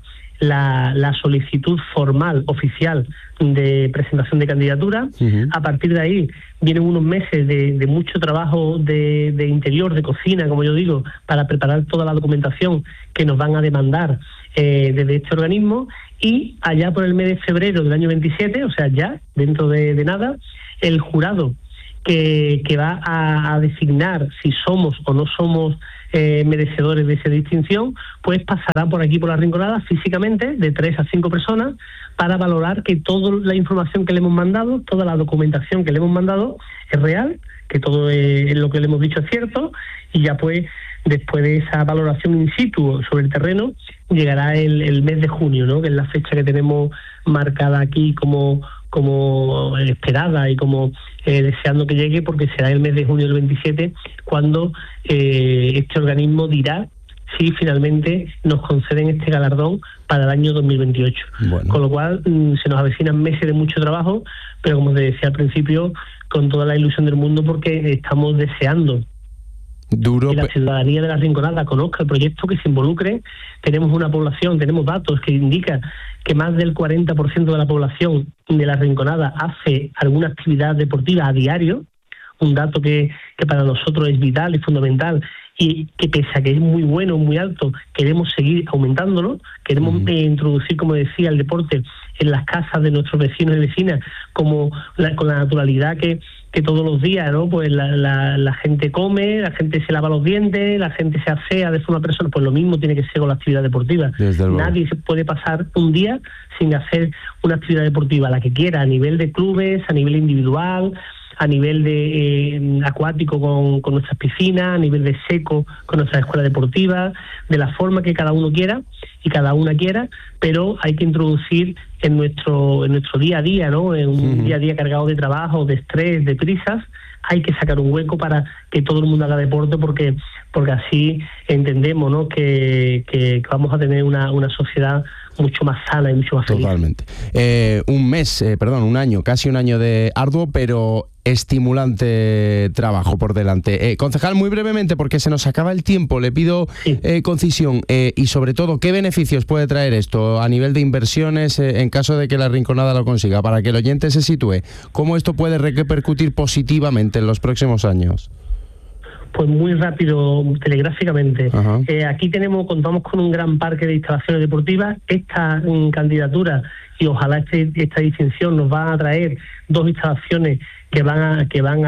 la solicitud formal, oficial, de presentación de candidatura. A partir de ahí vienen unos meses de mucho trabajo de interior, de cocina, como yo digo, para preparar toda la documentación que nos van a demandar desde este organismo, y allá por el mes de febrero del año 27, o sea, ya dentro de nada, el jurado que va a designar si somos o no somos merecedores de esa distinción, pues pasará por aquí, por la Rinconada, físicamente, de 3 a 5 personas, para valorar que toda la información que le hemos mandado, toda la documentación que le hemos mandado es real, que todo lo que le hemos dicho es cierto, y ya pues después de esa valoración in situ sobre el terreno, llegará el mes de junio, ¿no?, que es la fecha que tenemos marcada aquí como esperada y como deseando que llegue, porque será el mes de junio del 27 cuando este organismo dirá si finalmente nos conceden este galardón para el año 2028. Bueno. Con lo cual se nos avecinan meses de mucho trabajo, pero como te decía al principio, con toda la ilusión del mundo, porque estamos deseando que la ciudadanía de la Rinconada conozca el proyecto, que se involucre. Tenemos una población, tenemos datos que indican que más del 40% de la población de la Rinconada hace alguna actividad deportiva a diario, un dato que para nosotros es vital y fundamental, y que pese a que es muy bueno, muy alto, queremos seguir aumentándolo, queremos introducir, como decía, el deporte en las casas de nuestros vecinos y vecinas, con la naturalidad que todos los días, ¿no?, pues la gente come, la gente se lava los dientes, la gente se asea de forma personal. Pues lo mismo tiene que ser con la actividad deportiva. Nadie se puede pasar un día sin hacer una actividad deportiva, la que quiera, a nivel de clubes, a nivel individual, a nivel de acuático con nuestras piscinas, a nivel de seco con nuestras escuelas deportivas, de la forma que cada uno quiera y cada una quiera, pero hay que introducir en nuestro día a día, ¿no?, en un día a día cargado de trabajo, de estrés, de prisas, hay que sacar un hueco para que todo el mundo haga deporte, porque así entendemos, ¿no?, que vamos a tener una sociedad mucho más sana y mucho más feliz. Totalmente. Un año, casi un año de arduo pero estimulante trabajo por delante. Concejal, muy brevemente, porque se nos acaba el tiempo, le pido concisión y sobre todo, ¿qué beneficios puede traer esto a nivel de inversiones en caso de que la Rinconada lo consiga? Para que el oyente se sitúe, ¿cómo esto puede repercutir positivamente en los próximos años? Pues muy rápido, telegráficamente. Aquí contamos con un gran parque de instalaciones deportivas. Esta candidatura, y ojalá esta distinción, nos va a traer 2 instalaciones que van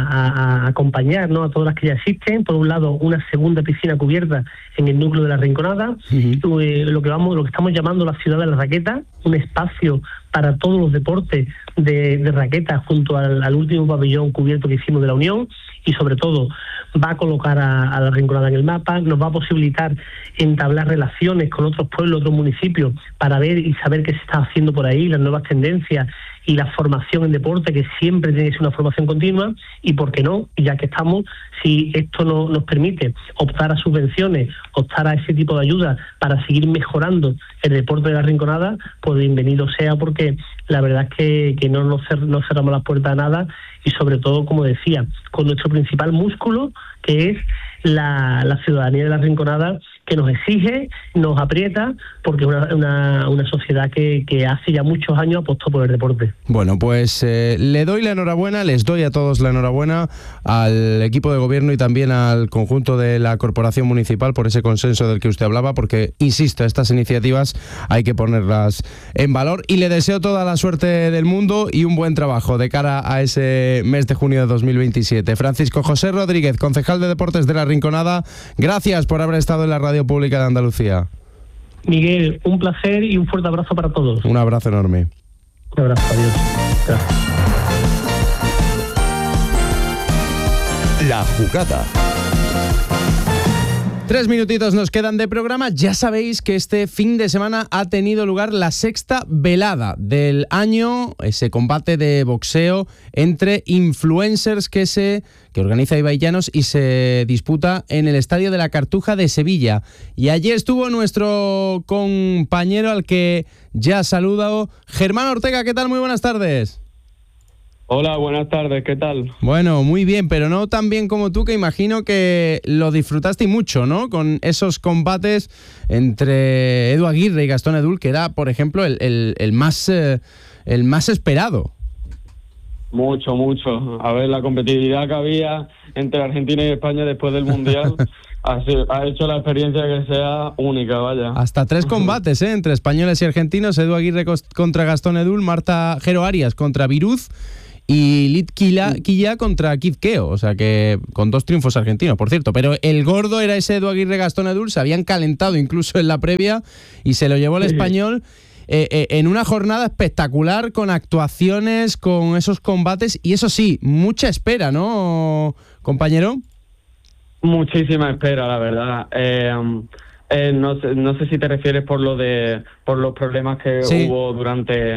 a acompañar, ¿no?, a todas las que ya existen. Por un lado, una segunda piscina cubierta en el núcleo de la Rinconada, lo que estamos llamando la ciudad de la raqueta, un espacio para todos los deportes de raqueta junto al último pabellón cubierto que hicimos de la Unión, y sobre todo va a colocar a la Rinconada en el mapa, nos va a posibilitar entablar relaciones con otros pueblos, otros municipios, para ver y saber qué se está haciendo por ahí, las nuevas tendencias y la formación en deporte, que siempre tiene que ser una formación continua. Y por qué no, ya que estamos, si esto nos permite optar a subvenciones, optar a ese tipo de ayuda para seguir mejorando el deporte de la Rinconada, pues bienvenido sea, porque la verdad es que no cerramos las puertas a nada, y sobre todo, como decía, con nuestro principal músculo, que es la ciudadanía de la Rinconada, que nos exige, nos aprieta, porque es una sociedad que hace ya muchos años apostó por el deporte. Bueno, pues le doy la enhorabuena, les doy a todos la enhorabuena, al equipo de gobierno y también al conjunto de la corporación municipal por ese consenso del que usted hablaba, porque, insisto, estas iniciativas hay que ponerlas en valor, y le deseo toda la suerte del mundo y un buen trabajo de cara a ese mes de junio de 2027. Francisco José Rodríguez, concejal de Deportes de la Rinconada, gracias por haber estado en la Radio Pública de Andalucía. Miguel, un placer y un fuerte abrazo para todos. Un abrazo enorme. Un abrazo, adiós. Gracias. La jugada. 3 minutitos nos quedan de programa. Ya sabéis que este fin de semana ha tenido lugar la 6ª velada del año, ese combate de boxeo entre influencers que organiza Ibai Llanos y se disputa en el Estadio de la Cartuja de Sevilla. Y allí estuvo nuestro compañero al que ya saludo, Germán Ortega. ¿Qué tal? Muy buenas tardes. Hola, buenas tardes, ¿qué tal? Bueno, muy bien, pero no tan bien como tú, que imagino que lo disfrutaste mucho, ¿no? Con esos combates entre Edu Aguirre y Gastón Edul, que era, por ejemplo, el más esperado. Mucho. A ver, la competitividad que había entre Argentina y España después del Mundial ha hecho la experiencia que sea única, vaya. Hasta 3 combates, entre españoles y argentinos: Edu Aguirre contra Gastón Edul, Marta Jero Arias contra Viruz y Lit Quilla contra Kid Keo, o sea que con 2 triunfos argentinos, por cierto. Pero el gordo era ese Edu Aguirre Gastón Edul, se habían calentado incluso en la previa y se lo llevó el español en una jornada espectacular, con actuaciones, con esos combates y eso sí, mucha espera, ¿no, compañero? Muchísima espera, la verdad. No sé si te refieres por los problemas que hubo durante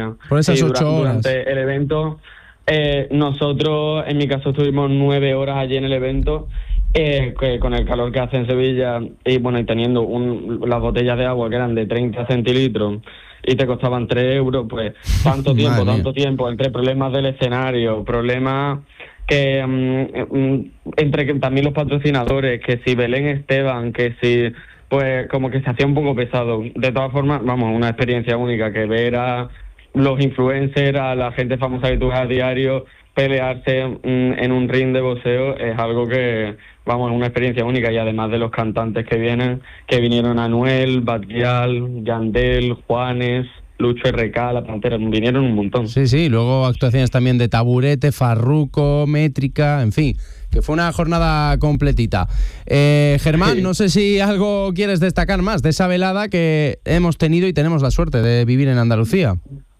el evento. Nosotros, en mi caso, estuvimos 9 horas allí en el evento, que con el calor que hace en Sevilla y teniendo las botellas de agua que eran de 30 centilitros y te costaban 3 euros, pues tanto tiempo entre problemas del escenario, problemas que entre que también los patrocinadores, que si Belén Esteban, que si, pues como que se hacía un poco pesado. De todas formas, una experiencia única, que ver a los influencers, a la gente famosa que tú ves a diario pelearse en un ring de boxeo, es algo que, es una experiencia única. Y además de los cantantes que vinieron Anuel, Batguial, Yandel, Juanes, Lucho RK, La Pantera, vinieron un montón. Sí, luego actuaciones también de Taburete, Farruko, Métrica, en fin, que fue una jornada completita. Germán, no sé si algo quieres destacar más de esa velada que hemos tenido y tenemos la suerte de vivir en Andalucía.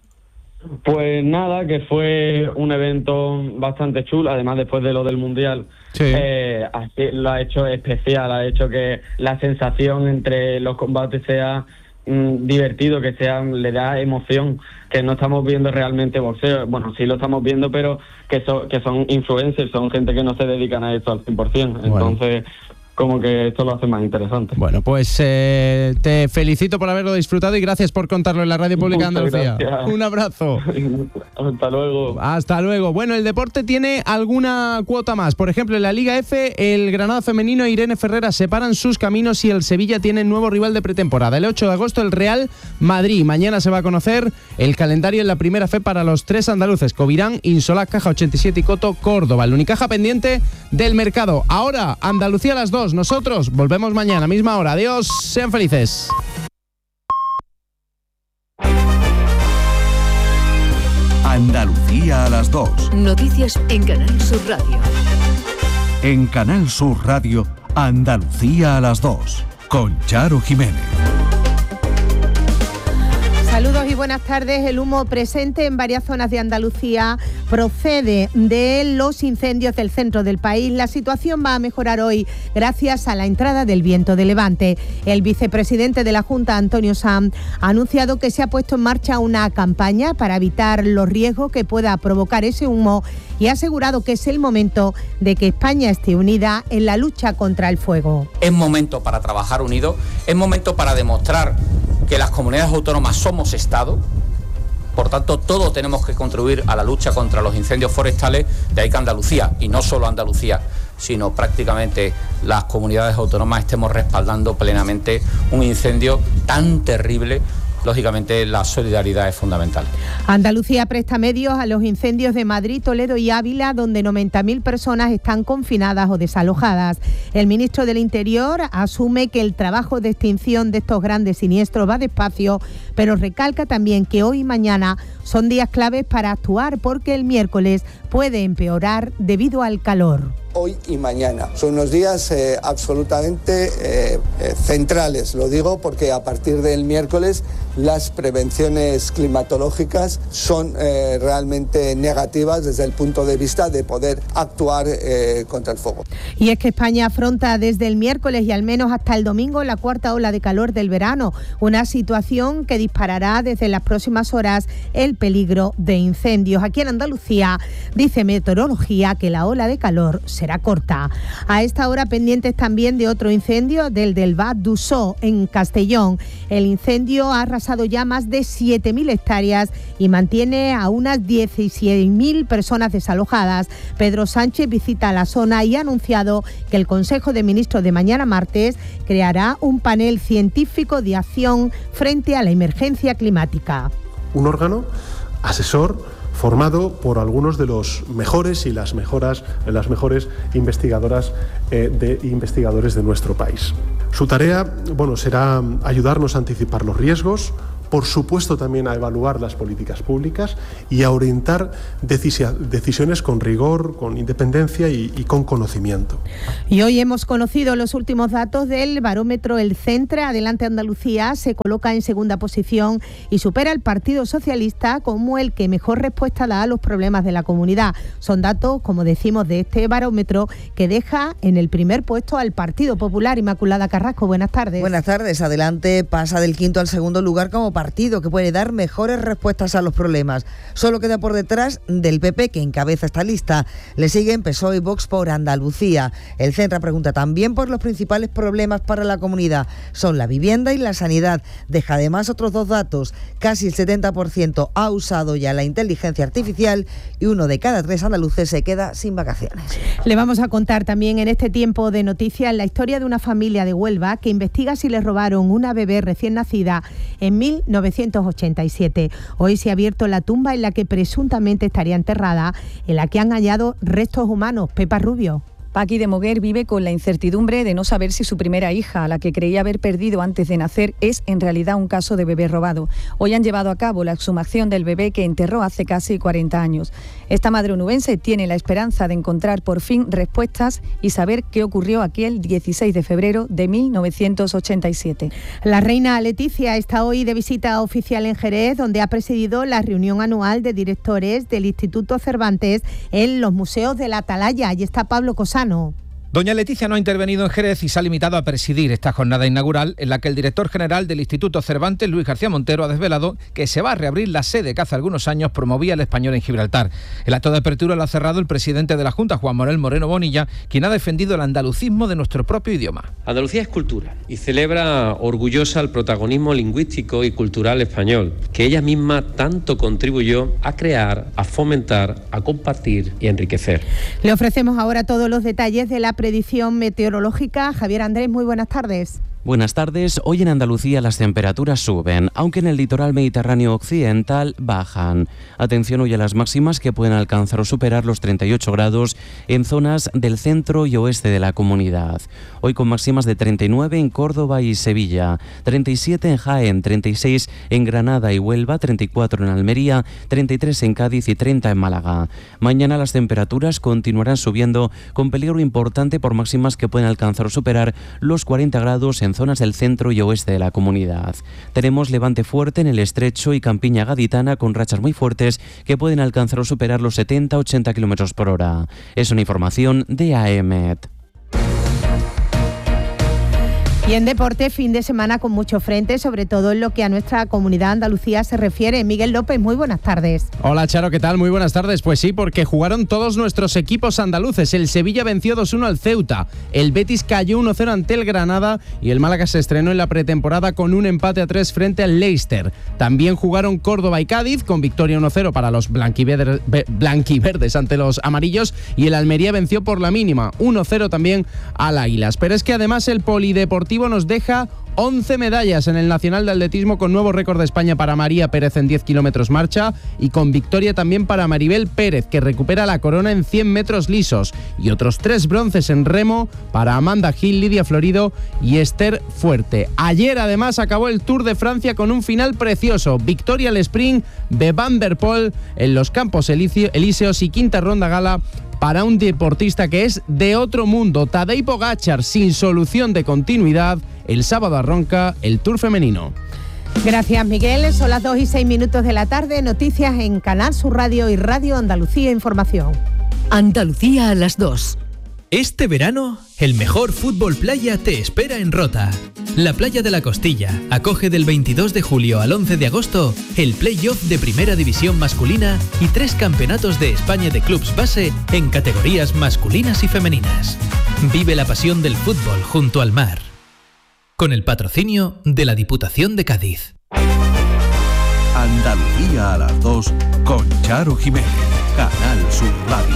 Pues nada, que fue un evento bastante chulo, además después de lo del Mundial. Sí. Así lo ha hecho especial, ha hecho que la sensación entre los combates sea divertido, que le da emoción, que no estamos viendo realmente boxeo. Sí lo estamos viendo, pero que son influencers, son gente que no se dedican a esto al 100%. Entonces, como que esto lo hace más interesante. Bueno, pues te felicito por haberlo disfrutado y gracias por contarlo en la Radio Pública de Andalucía. Gracias. Un abrazo. Hasta luego. Hasta luego. Bueno, el deporte tiene alguna cuota más. Por ejemplo, en la Liga F, el Granada femenino e Irene Ferrera separan sus caminos y el Sevilla tiene nuevo rival de pretemporada. El 8 de agosto, el Real Madrid. Mañana se va a conocer el calendario en la primera F para los 3 andaluces: Covirán, Insolac, Caja 87 y Coto Córdoba. El Unicaja pendiente del mercado. Ahora, Andalucía a las 2. Nosotros volvemos mañana, misma hora. Adiós, sean felices. Andalucía a las 2. Noticias en Canal Sur Radio. En Canal Sur Radio, Andalucía a las 2. Con Charo Jiménez. Saludos y buenas tardes. El humo presente en varias zonas de Andalucía procede de los incendios del centro del país. La situación va a mejorar hoy gracias a la entrada del viento de levante. El vicepresidente de la Junta, Antonio Sanz, ha anunciado que se ha puesto en marcha una campaña para evitar los riesgos que pueda provocar ese humo y ha asegurado que es el momento de que España esté unida en la lucha contra el fuego. Es momento para trabajar unidos, es momento para demostrar que las comunidades autónomas somos Estado. Por tanto, todos tenemos que contribuir a la lucha contra los incendios forestales. De ahí que Andalucía, y no solo Andalucía, sino prácticamente las comunidades autónomas, estemos respaldando plenamente un incendio tan terrible. Lógicamente, la solidaridad es fundamental. Andalucía presta medios a los incendios de Madrid, Toledo y Ávila, donde 90.000 personas están confinadas o desalojadas. El ministro del Interior asume que el trabajo de extinción de estos grandes siniestros va despacio, pero recalca también que hoy y mañana son días claves para actuar porque el miércoles puede empeorar debido al calor. hoy y mañana. Son unos días absolutamente centrales, lo digo porque a partir del miércoles las prevenciones climatológicas son realmente negativas desde el punto de vista de poder actuar contra el fuego. Y es que España afronta desde el miércoles y al menos hasta el domingo la cuarta ola de calor del verano, una situación que disparará desde las próximas horas el peligro de incendios. Aquí en Andalucía dice Meteorología que la ola de calor será corta. A esta hora pendientes también de otro incendio, del Baix d'Ussó en Castellón. El incendio ha arrasado ya más de 7.000 hectáreas y mantiene a unas 16.000 personas desalojadas. Pedro Sánchez visita la zona y ha anunciado que el Consejo de Ministros de mañana martes creará un panel científico de acción frente a la emergencia climática. Un órgano asesor formado por algunos de los mejores y las mejores investigadoras investigadores de nuestro país. Su tarea, será ayudarnos a anticipar los riesgos, por supuesto también a evaluar las políticas públicas y a orientar decisiones con rigor, con independencia y con conocimiento. Y hoy hemos conocido los últimos datos del barómetro El Centre. Adelante Andalucía se coloca en segunda posición y supera al Partido Socialista como el que mejor respuesta da a los problemas de la comunidad. Son datos, como decimos, de este barómetro que deja en el primer puesto al Partido Popular. Inmaculada Carrasco, buenas tardes. Buenas tardes. Adelante pasa del quinto al segundo lugar como partido que puede dar mejores respuestas a los problemas. Solo queda por detrás del PP, que encabeza esta lista. Le siguen PSOE y Vox por Andalucía. El Centre pregunta también por los principales problemas para la comunidad. Son la vivienda y la sanidad. Deja además otros dos datos. Casi el 70% ha usado ya la inteligencia artificial y 1 de cada 3 andaluces se queda sin vacaciones. Le vamos a contar también en este tiempo de noticias la historia de una familia de Huelva que investiga si le robaron una bebé recién nacida en 1987. Hoy se ha abierto la tumba en la que presuntamente estaría enterrada, en la que han hallado restos humanos. Pepa Rubio. Paqui de Moguer vive con la incertidumbre de no saber si su primera hija, a la que creía haber perdido antes de nacer, es en realidad un caso de bebé robado. Hoy han llevado a cabo la exhumación del bebé que enterró hace casi 40 años. Esta madre onubense tiene la esperanza de encontrar por fin respuestas y saber qué ocurrió aquel 16 de febrero de 1987. La reina Leticia está hoy de visita oficial en Jerez, donde ha presidido la reunión anual de directores del Instituto Cervantes en los museos de la Atalaya. Allí está Pablo Cosano. Doña Leticia no ha intervenido en Jerez y se ha limitado a presidir esta jornada inaugural en la que el director general del Instituto Cervantes, Luis García Montero, ha desvelado que se va a reabrir la sede que hace algunos años promovía el español en Gibraltar. El acto de apertura lo ha cerrado el presidente de la Junta, Juan Manuel Moreno Bonilla, quien ha defendido el andalucismo de nuestro propio idioma. Andalucía es cultura y celebra orgullosa el protagonismo lingüístico y cultural español, que ella misma tanto contribuyó a crear, a fomentar, a compartir y a enriquecer. Le ofrecemos ahora todos los detalles de la predicción meteorológica. Javier Andrés, muy buenas tardes. Buenas tardes. Hoy en Andalucía las temperaturas suben, aunque en el litoral mediterráneo occidental bajan. Atención hoy a las máximas que pueden alcanzar o superar los 38 grados en zonas del centro y oeste de la comunidad. Hoy con máximas de 39 en Córdoba y Sevilla, 37 en Jaén, 36 en Granada y Huelva, 34 en Almería, 33 en Cádiz y 30 en Málaga. Mañana las temperaturas continuarán subiendo con peligro importante por máximas que pueden alcanzar o superar los 40 grados en zonas del centro y oeste de la comunidad. Tenemos levante fuerte en el Estrecho y Campiña Gaditana con rachas muy fuertes que pueden alcanzar o superar los 70-80 km por hora. Es una información de AEMET. Y en deporte, fin de semana con mucho frente, sobre todo en lo que a nuestra comunidad Andalucía se refiere. Miguel López, muy buenas tardes. Hola Charo, ¿qué tal? Muy buenas tardes. Pues sí, porque jugaron todos nuestros equipos andaluces. El Sevilla venció 2-1 al Ceuta, el Betis cayó 1-0 ante el Granada y el Málaga se estrenó en la pretemporada con un empate a 3 frente al Leicester. También jugaron Córdoba y Cádiz con victoria 1-0 para los blanquiverdes ante los amarillos y el Almería venció por la mínima 1-0 también al Águilas. Pero es que además el polideportivo nos deja 11 medallas en el Nacional de Atletismo con nuevo récord de España para María Pérez en 10 kilómetros marcha y con victoria también para Maribel Pérez, que recupera la corona en 100 metros lisos, y otros 3 bronces en remo para Amanda Gil, Lidia Florido y Esther Fuerte. Ayer además acabó el Tour de Francia con un final precioso, victoria al sprint de Van der Poel en los Campos Elíseos y quinta ronda gala para un deportista que es de otro mundo. Tadej Pogačar, sin solución de continuidad, el sábado arranca el Tour femenino. Gracias, Miguel. Son las 2:06 de la tarde. Noticias en Canal Sur Radio y Radio Andalucía Información. Andalucía a las 2. Este verano, el mejor fútbol playa te espera en Rota. La Playa de la Costilla acoge del 22 de julio al 11 de agosto el play-off de Primera División masculina y 3 campeonatos de España de clubs base en categorías masculinas y femeninas. Vive la pasión del fútbol junto al mar. Con el patrocinio de la Diputación de Cádiz. Andalucía a las 2 con Charo Jiménez. Canal Sur Radio.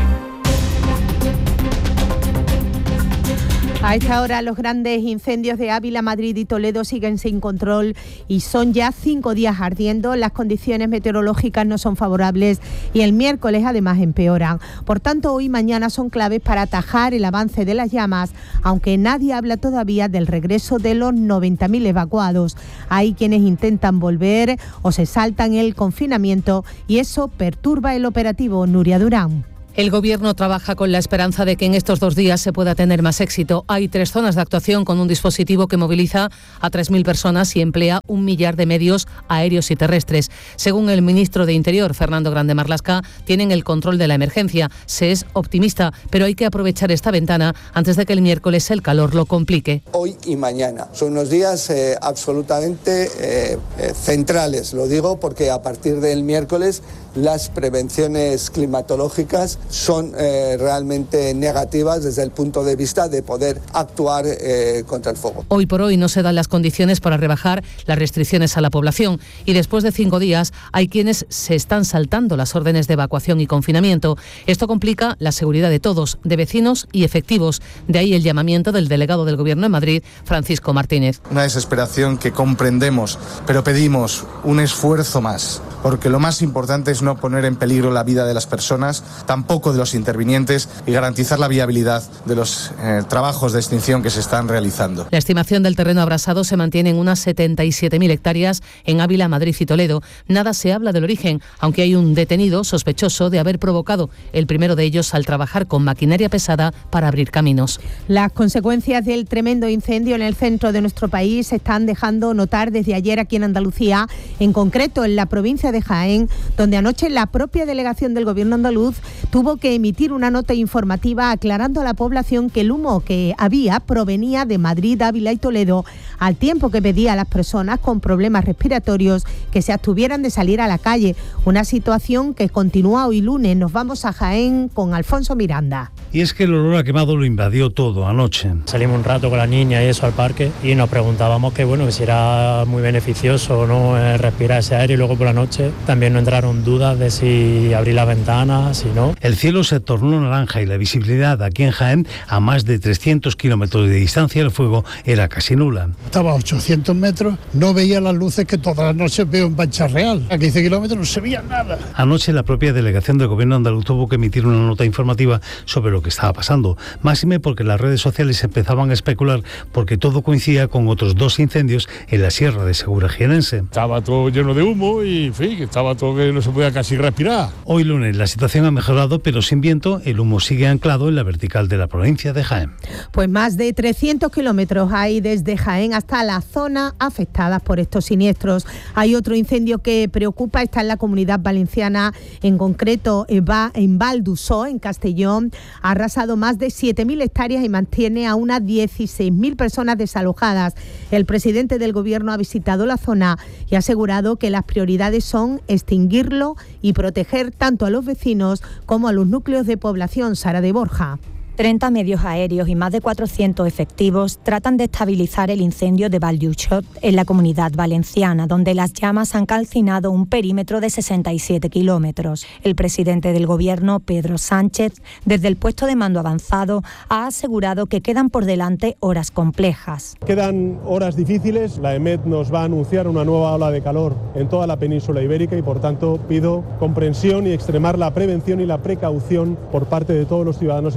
A esta hora los grandes incendios de Ávila, Madrid y Toledo siguen sin control y son ya 5 días ardiendo. Las condiciones meteorológicas no son favorables y el miércoles además empeoran. Por tanto, hoy y mañana son claves para atajar el avance de las llamas, aunque nadie habla todavía del regreso de los 90.000 evacuados. Hay quienes intentan volver o se saltan el confinamiento y eso perturba el operativo. Nuria Durán. El Gobierno trabaja con la esperanza de que en estos 2 días se pueda tener más éxito. Hay 3 zonas de actuación con un dispositivo que moviliza a 3.000 personas y emplea 1 millar de medios aéreos y terrestres. Según el ministro de Interior, Fernando Grande Marlaska, tienen el control de la emergencia. Se es optimista, pero hay que aprovechar esta ventana antes de que el miércoles el calor lo complique. Hoy y mañana son unos días absolutamente centrales. Lo digo porque a partir del miércoles las prevenciones climatológicas son realmente negativas desde el punto de vista de poder actuar contra el fuego. Hoy por hoy no se dan las condiciones para rebajar las restricciones a la población y después de 5 días hay quienes se están saltando las órdenes de evacuación y confinamiento. Esto complica la seguridad de todos, de vecinos y efectivos. De ahí el llamamiento del delegado del Gobierno en Madrid, Francisco Martínez. Una desesperación que comprendemos, pero pedimos un esfuerzo más, porque lo más importante es no poner en peligro la vida de las personas, tampoco de los intervinientes, y garantizar la viabilidad de los trabajos de extinción que se están realizando. La estimación del terreno abrasado se mantiene en unas 77.000 hectáreas en Ávila, Madrid y Toledo. Nada se habla del origen, aunque hay un detenido sospechoso de haber provocado el primero de ellos al trabajar con maquinaria pesada para abrir caminos. Las consecuencias del tremendo incendio en el centro de nuestro país se están dejando notar desde ayer aquí en Andalucía, en concreto en la provincia de Jaén, donde anoche la propia delegación del Gobierno andaluz tuvo que emitir una nota informativa aclarando a la población que el humo que había provenía de Madrid, Ávila y Toledo, al tiempo que pedía a las personas con problemas respiratorios que se abstuvieran de salir a la calle. Una situación que continúa hoy lunes. Nos vamos a Jaén con Alfonso Miranda. Y es que el olor a quemado lo invadió todo anoche. Salimos un rato con la niña y eso al parque y nos preguntábamos que si era muy beneficioso o no respirar ese aire, y luego por la noche también nos entraron dudas de si abrir las ventanas, si no. El cielo se tornó naranja y la visibilidad aquí en Jaén, a más de 300 kilómetros de distancia, el fuego era casi nula. Estaba a 800 metros, no veía las luces que todas las noches veo en Pancha Real. A 15 kilómetros no se veía nada. Anoche la propia delegación del Gobierno andaluz tuvo que emitir una nota informativa sobre lo que estaba pasando. Máxime porque las redes sociales empezaban a especular porque todo coincidía con otros 2 incendios en la Sierra de Segura jienense. Estaba todo lleno de humo y en fin, que estaba todo que no se podía casi respirar. Hoy lunes la situación ha mejorado, pero sin viento. El humo sigue anclado en la vertical de la provincia de Jaén. Pues más de 300 kilómetros hay desde Jaén hasta la zona afectada por estos siniestros. Hay otro incendio que preocupa, está en la Comunidad Valenciana, en concreto en Val d'Usó, en Castellón. Ha arrasado más de 7.000 hectáreas y mantiene a unas 16.000 personas desalojadas. El presidente del Gobierno ha visitado la zona y ha asegurado que las prioridades son extinguirlo y proteger tanto a los vecinos como a los núcleos de población. Sara de Borja. 30 medios aéreos y más de 400 efectivos tratan de estabilizar el incendio de Val d'Usó en la Comunidad Valenciana, donde las llamas han calcinado un perímetro de 67 kilómetros. El presidente del Gobierno, Pedro Sánchez, desde el puesto de mando avanzado, ha asegurado que quedan por delante horas complejas. Quedan horas difíciles. La EMET nos va a anunciar una nueva ola de calor en toda la península ibérica y, por tanto, pido comprensión y extremar la prevención y la precaución por parte de todos los ciudadanos y ciudadanas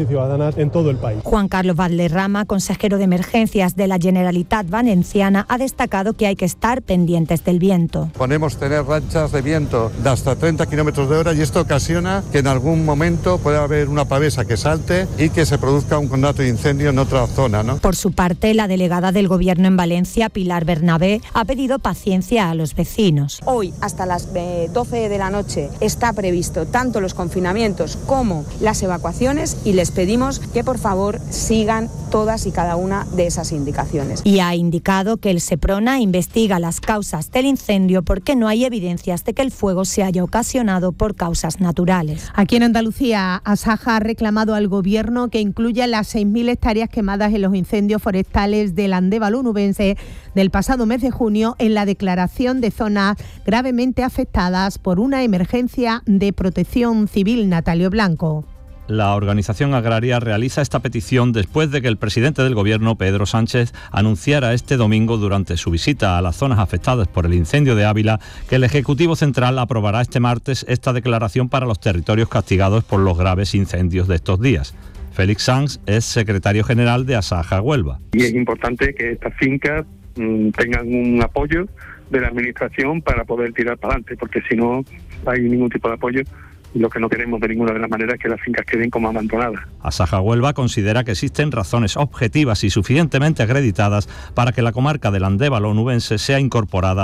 personas en todo el país. Juan Carlos Valderrama, consejero de Emergencias de la Generalitat Valenciana, ha destacado que hay que estar pendientes del viento. Podemos tener rachas de viento de hasta 30 kilómetros de hora y esto ocasiona que en algún momento pueda haber una pavesa que salte y que se produzca un conato de incendio en otra zona, ¿no? Por su parte, la delegada del Gobierno en Valencia, Pilar Bernabé, ha pedido paciencia a los vecinos. Hoy, hasta las 12 de la noche, está previsto tanto los confinamientos como las evacuaciones y les pedimos que por favor sigan todas y cada una de esas indicaciones. Y ha indicado que el Seprona investiga las causas del incendio porque no hay evidencias de que el fuego se haya ocasionado por causas naturales. Aquí en Andalucía, Asaja ha reclamado al Gobierno que incluya las 6.000 hectáreas quemadas en los incendios forestales del Andévalo onubense del pasado mes de junio en la declaración de zonas gravemente afectadas por una emergencia de protección civil. Natalio Blanco. La organización agraria realiza esta petición después de que el presidente del Gobierno, Pedro Sánchez, anunciara este domingo durante su visita a las zonas afectadas por el incendio de Ávila que el Ejecutivo Central aprobará este martes esta declaración para los territorios castigados por los graves incendios de estos días. Félix Sanz es secretario general de Asaja Huelva. Y es importante que estas fincas tengan un apoyo de la Administración para poder tirar para adelante, porque si no hay ningún tipo de apoyo, lo que no queremos de ninguna de las maneras es que las fincas queden como abandonadas. Asaja Huelva considera que existen razones objetivas y suficientemente acreditadas para que la comarca del Andévalo onubense sea incorporada